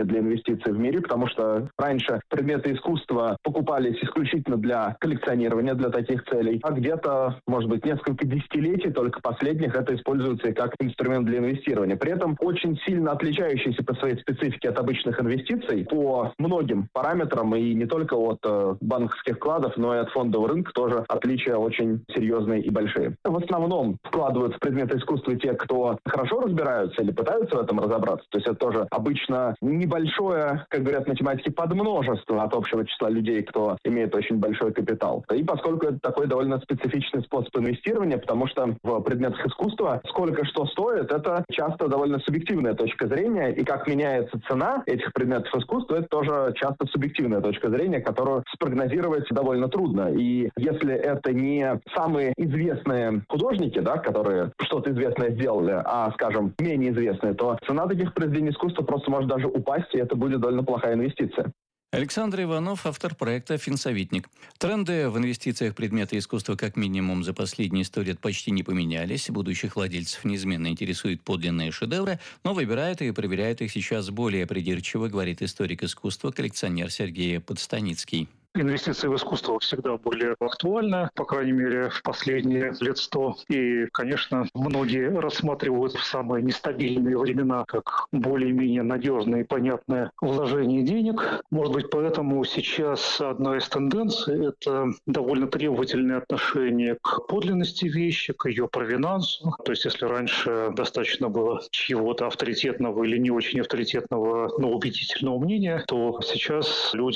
инвестиции в мире, потому что раньше предметы искусства покупались исключительно для коллекционирования, для таких целей, а где-то, может быть, несколько десятилетий, только последних, это используется и как инструмент для инвестирования. При этом очень сильно отличающийся по своей специфике от обычных инвестиций по многим параметрам, и не только от банковских вкладов, но и от фондового рынка тоже отличия очень серьезные и большие. В основном вкладывают в предметы искусства те, кто хорошо разбираются или пытаются в этом разобраться. То есть это тоже обычно небольшое, как говорят математики, подмножество от общего числа людей, кто имеет очень большой капитал. И поскольку это такой довольно специфичный способ инвестирования, потому что в предметах искусства сколько что стоит, это часто довольно субъективная точка зрения, и как меняется цена этих предметов искусства, это тоже часто субъективная точка зрения, которую спрогнозировать довольно трудно. И если это не самые известные художники, да, которые что-то известное сделали, а, скажем, менее известные, то цена таких произведений искусства просто может даже упасть, и это будет довольно плохая инвестиция. Александр Иванов, автор проекта «Финсоветник». Тренды в инвестициях в предметы искусства как минимум за последние 100 лет почти не поменялись. Будущих владельцев неизменно интересуют подлинные шедевры, но выбирают и проверяют их сейчас более придирчиво, говорит историк искусства, коллекционер Сергей Подстаницкий. Инвестиции в искусство всегда были актуальны, по крайней мере, в последние лет 100. И, конечно, многие рассматривают в самые нестабильные времена как более-менее надежное и понятное вложение денег. Может быть, поэтому сейчас одна из тенденций – это довольно требовательное отношение к подлинности вещи, к ее провинансу. То есть, если раньше достаточно было чьего-то авторитетного или не очень авторитетного, но убедительного мнения, то сейчас люди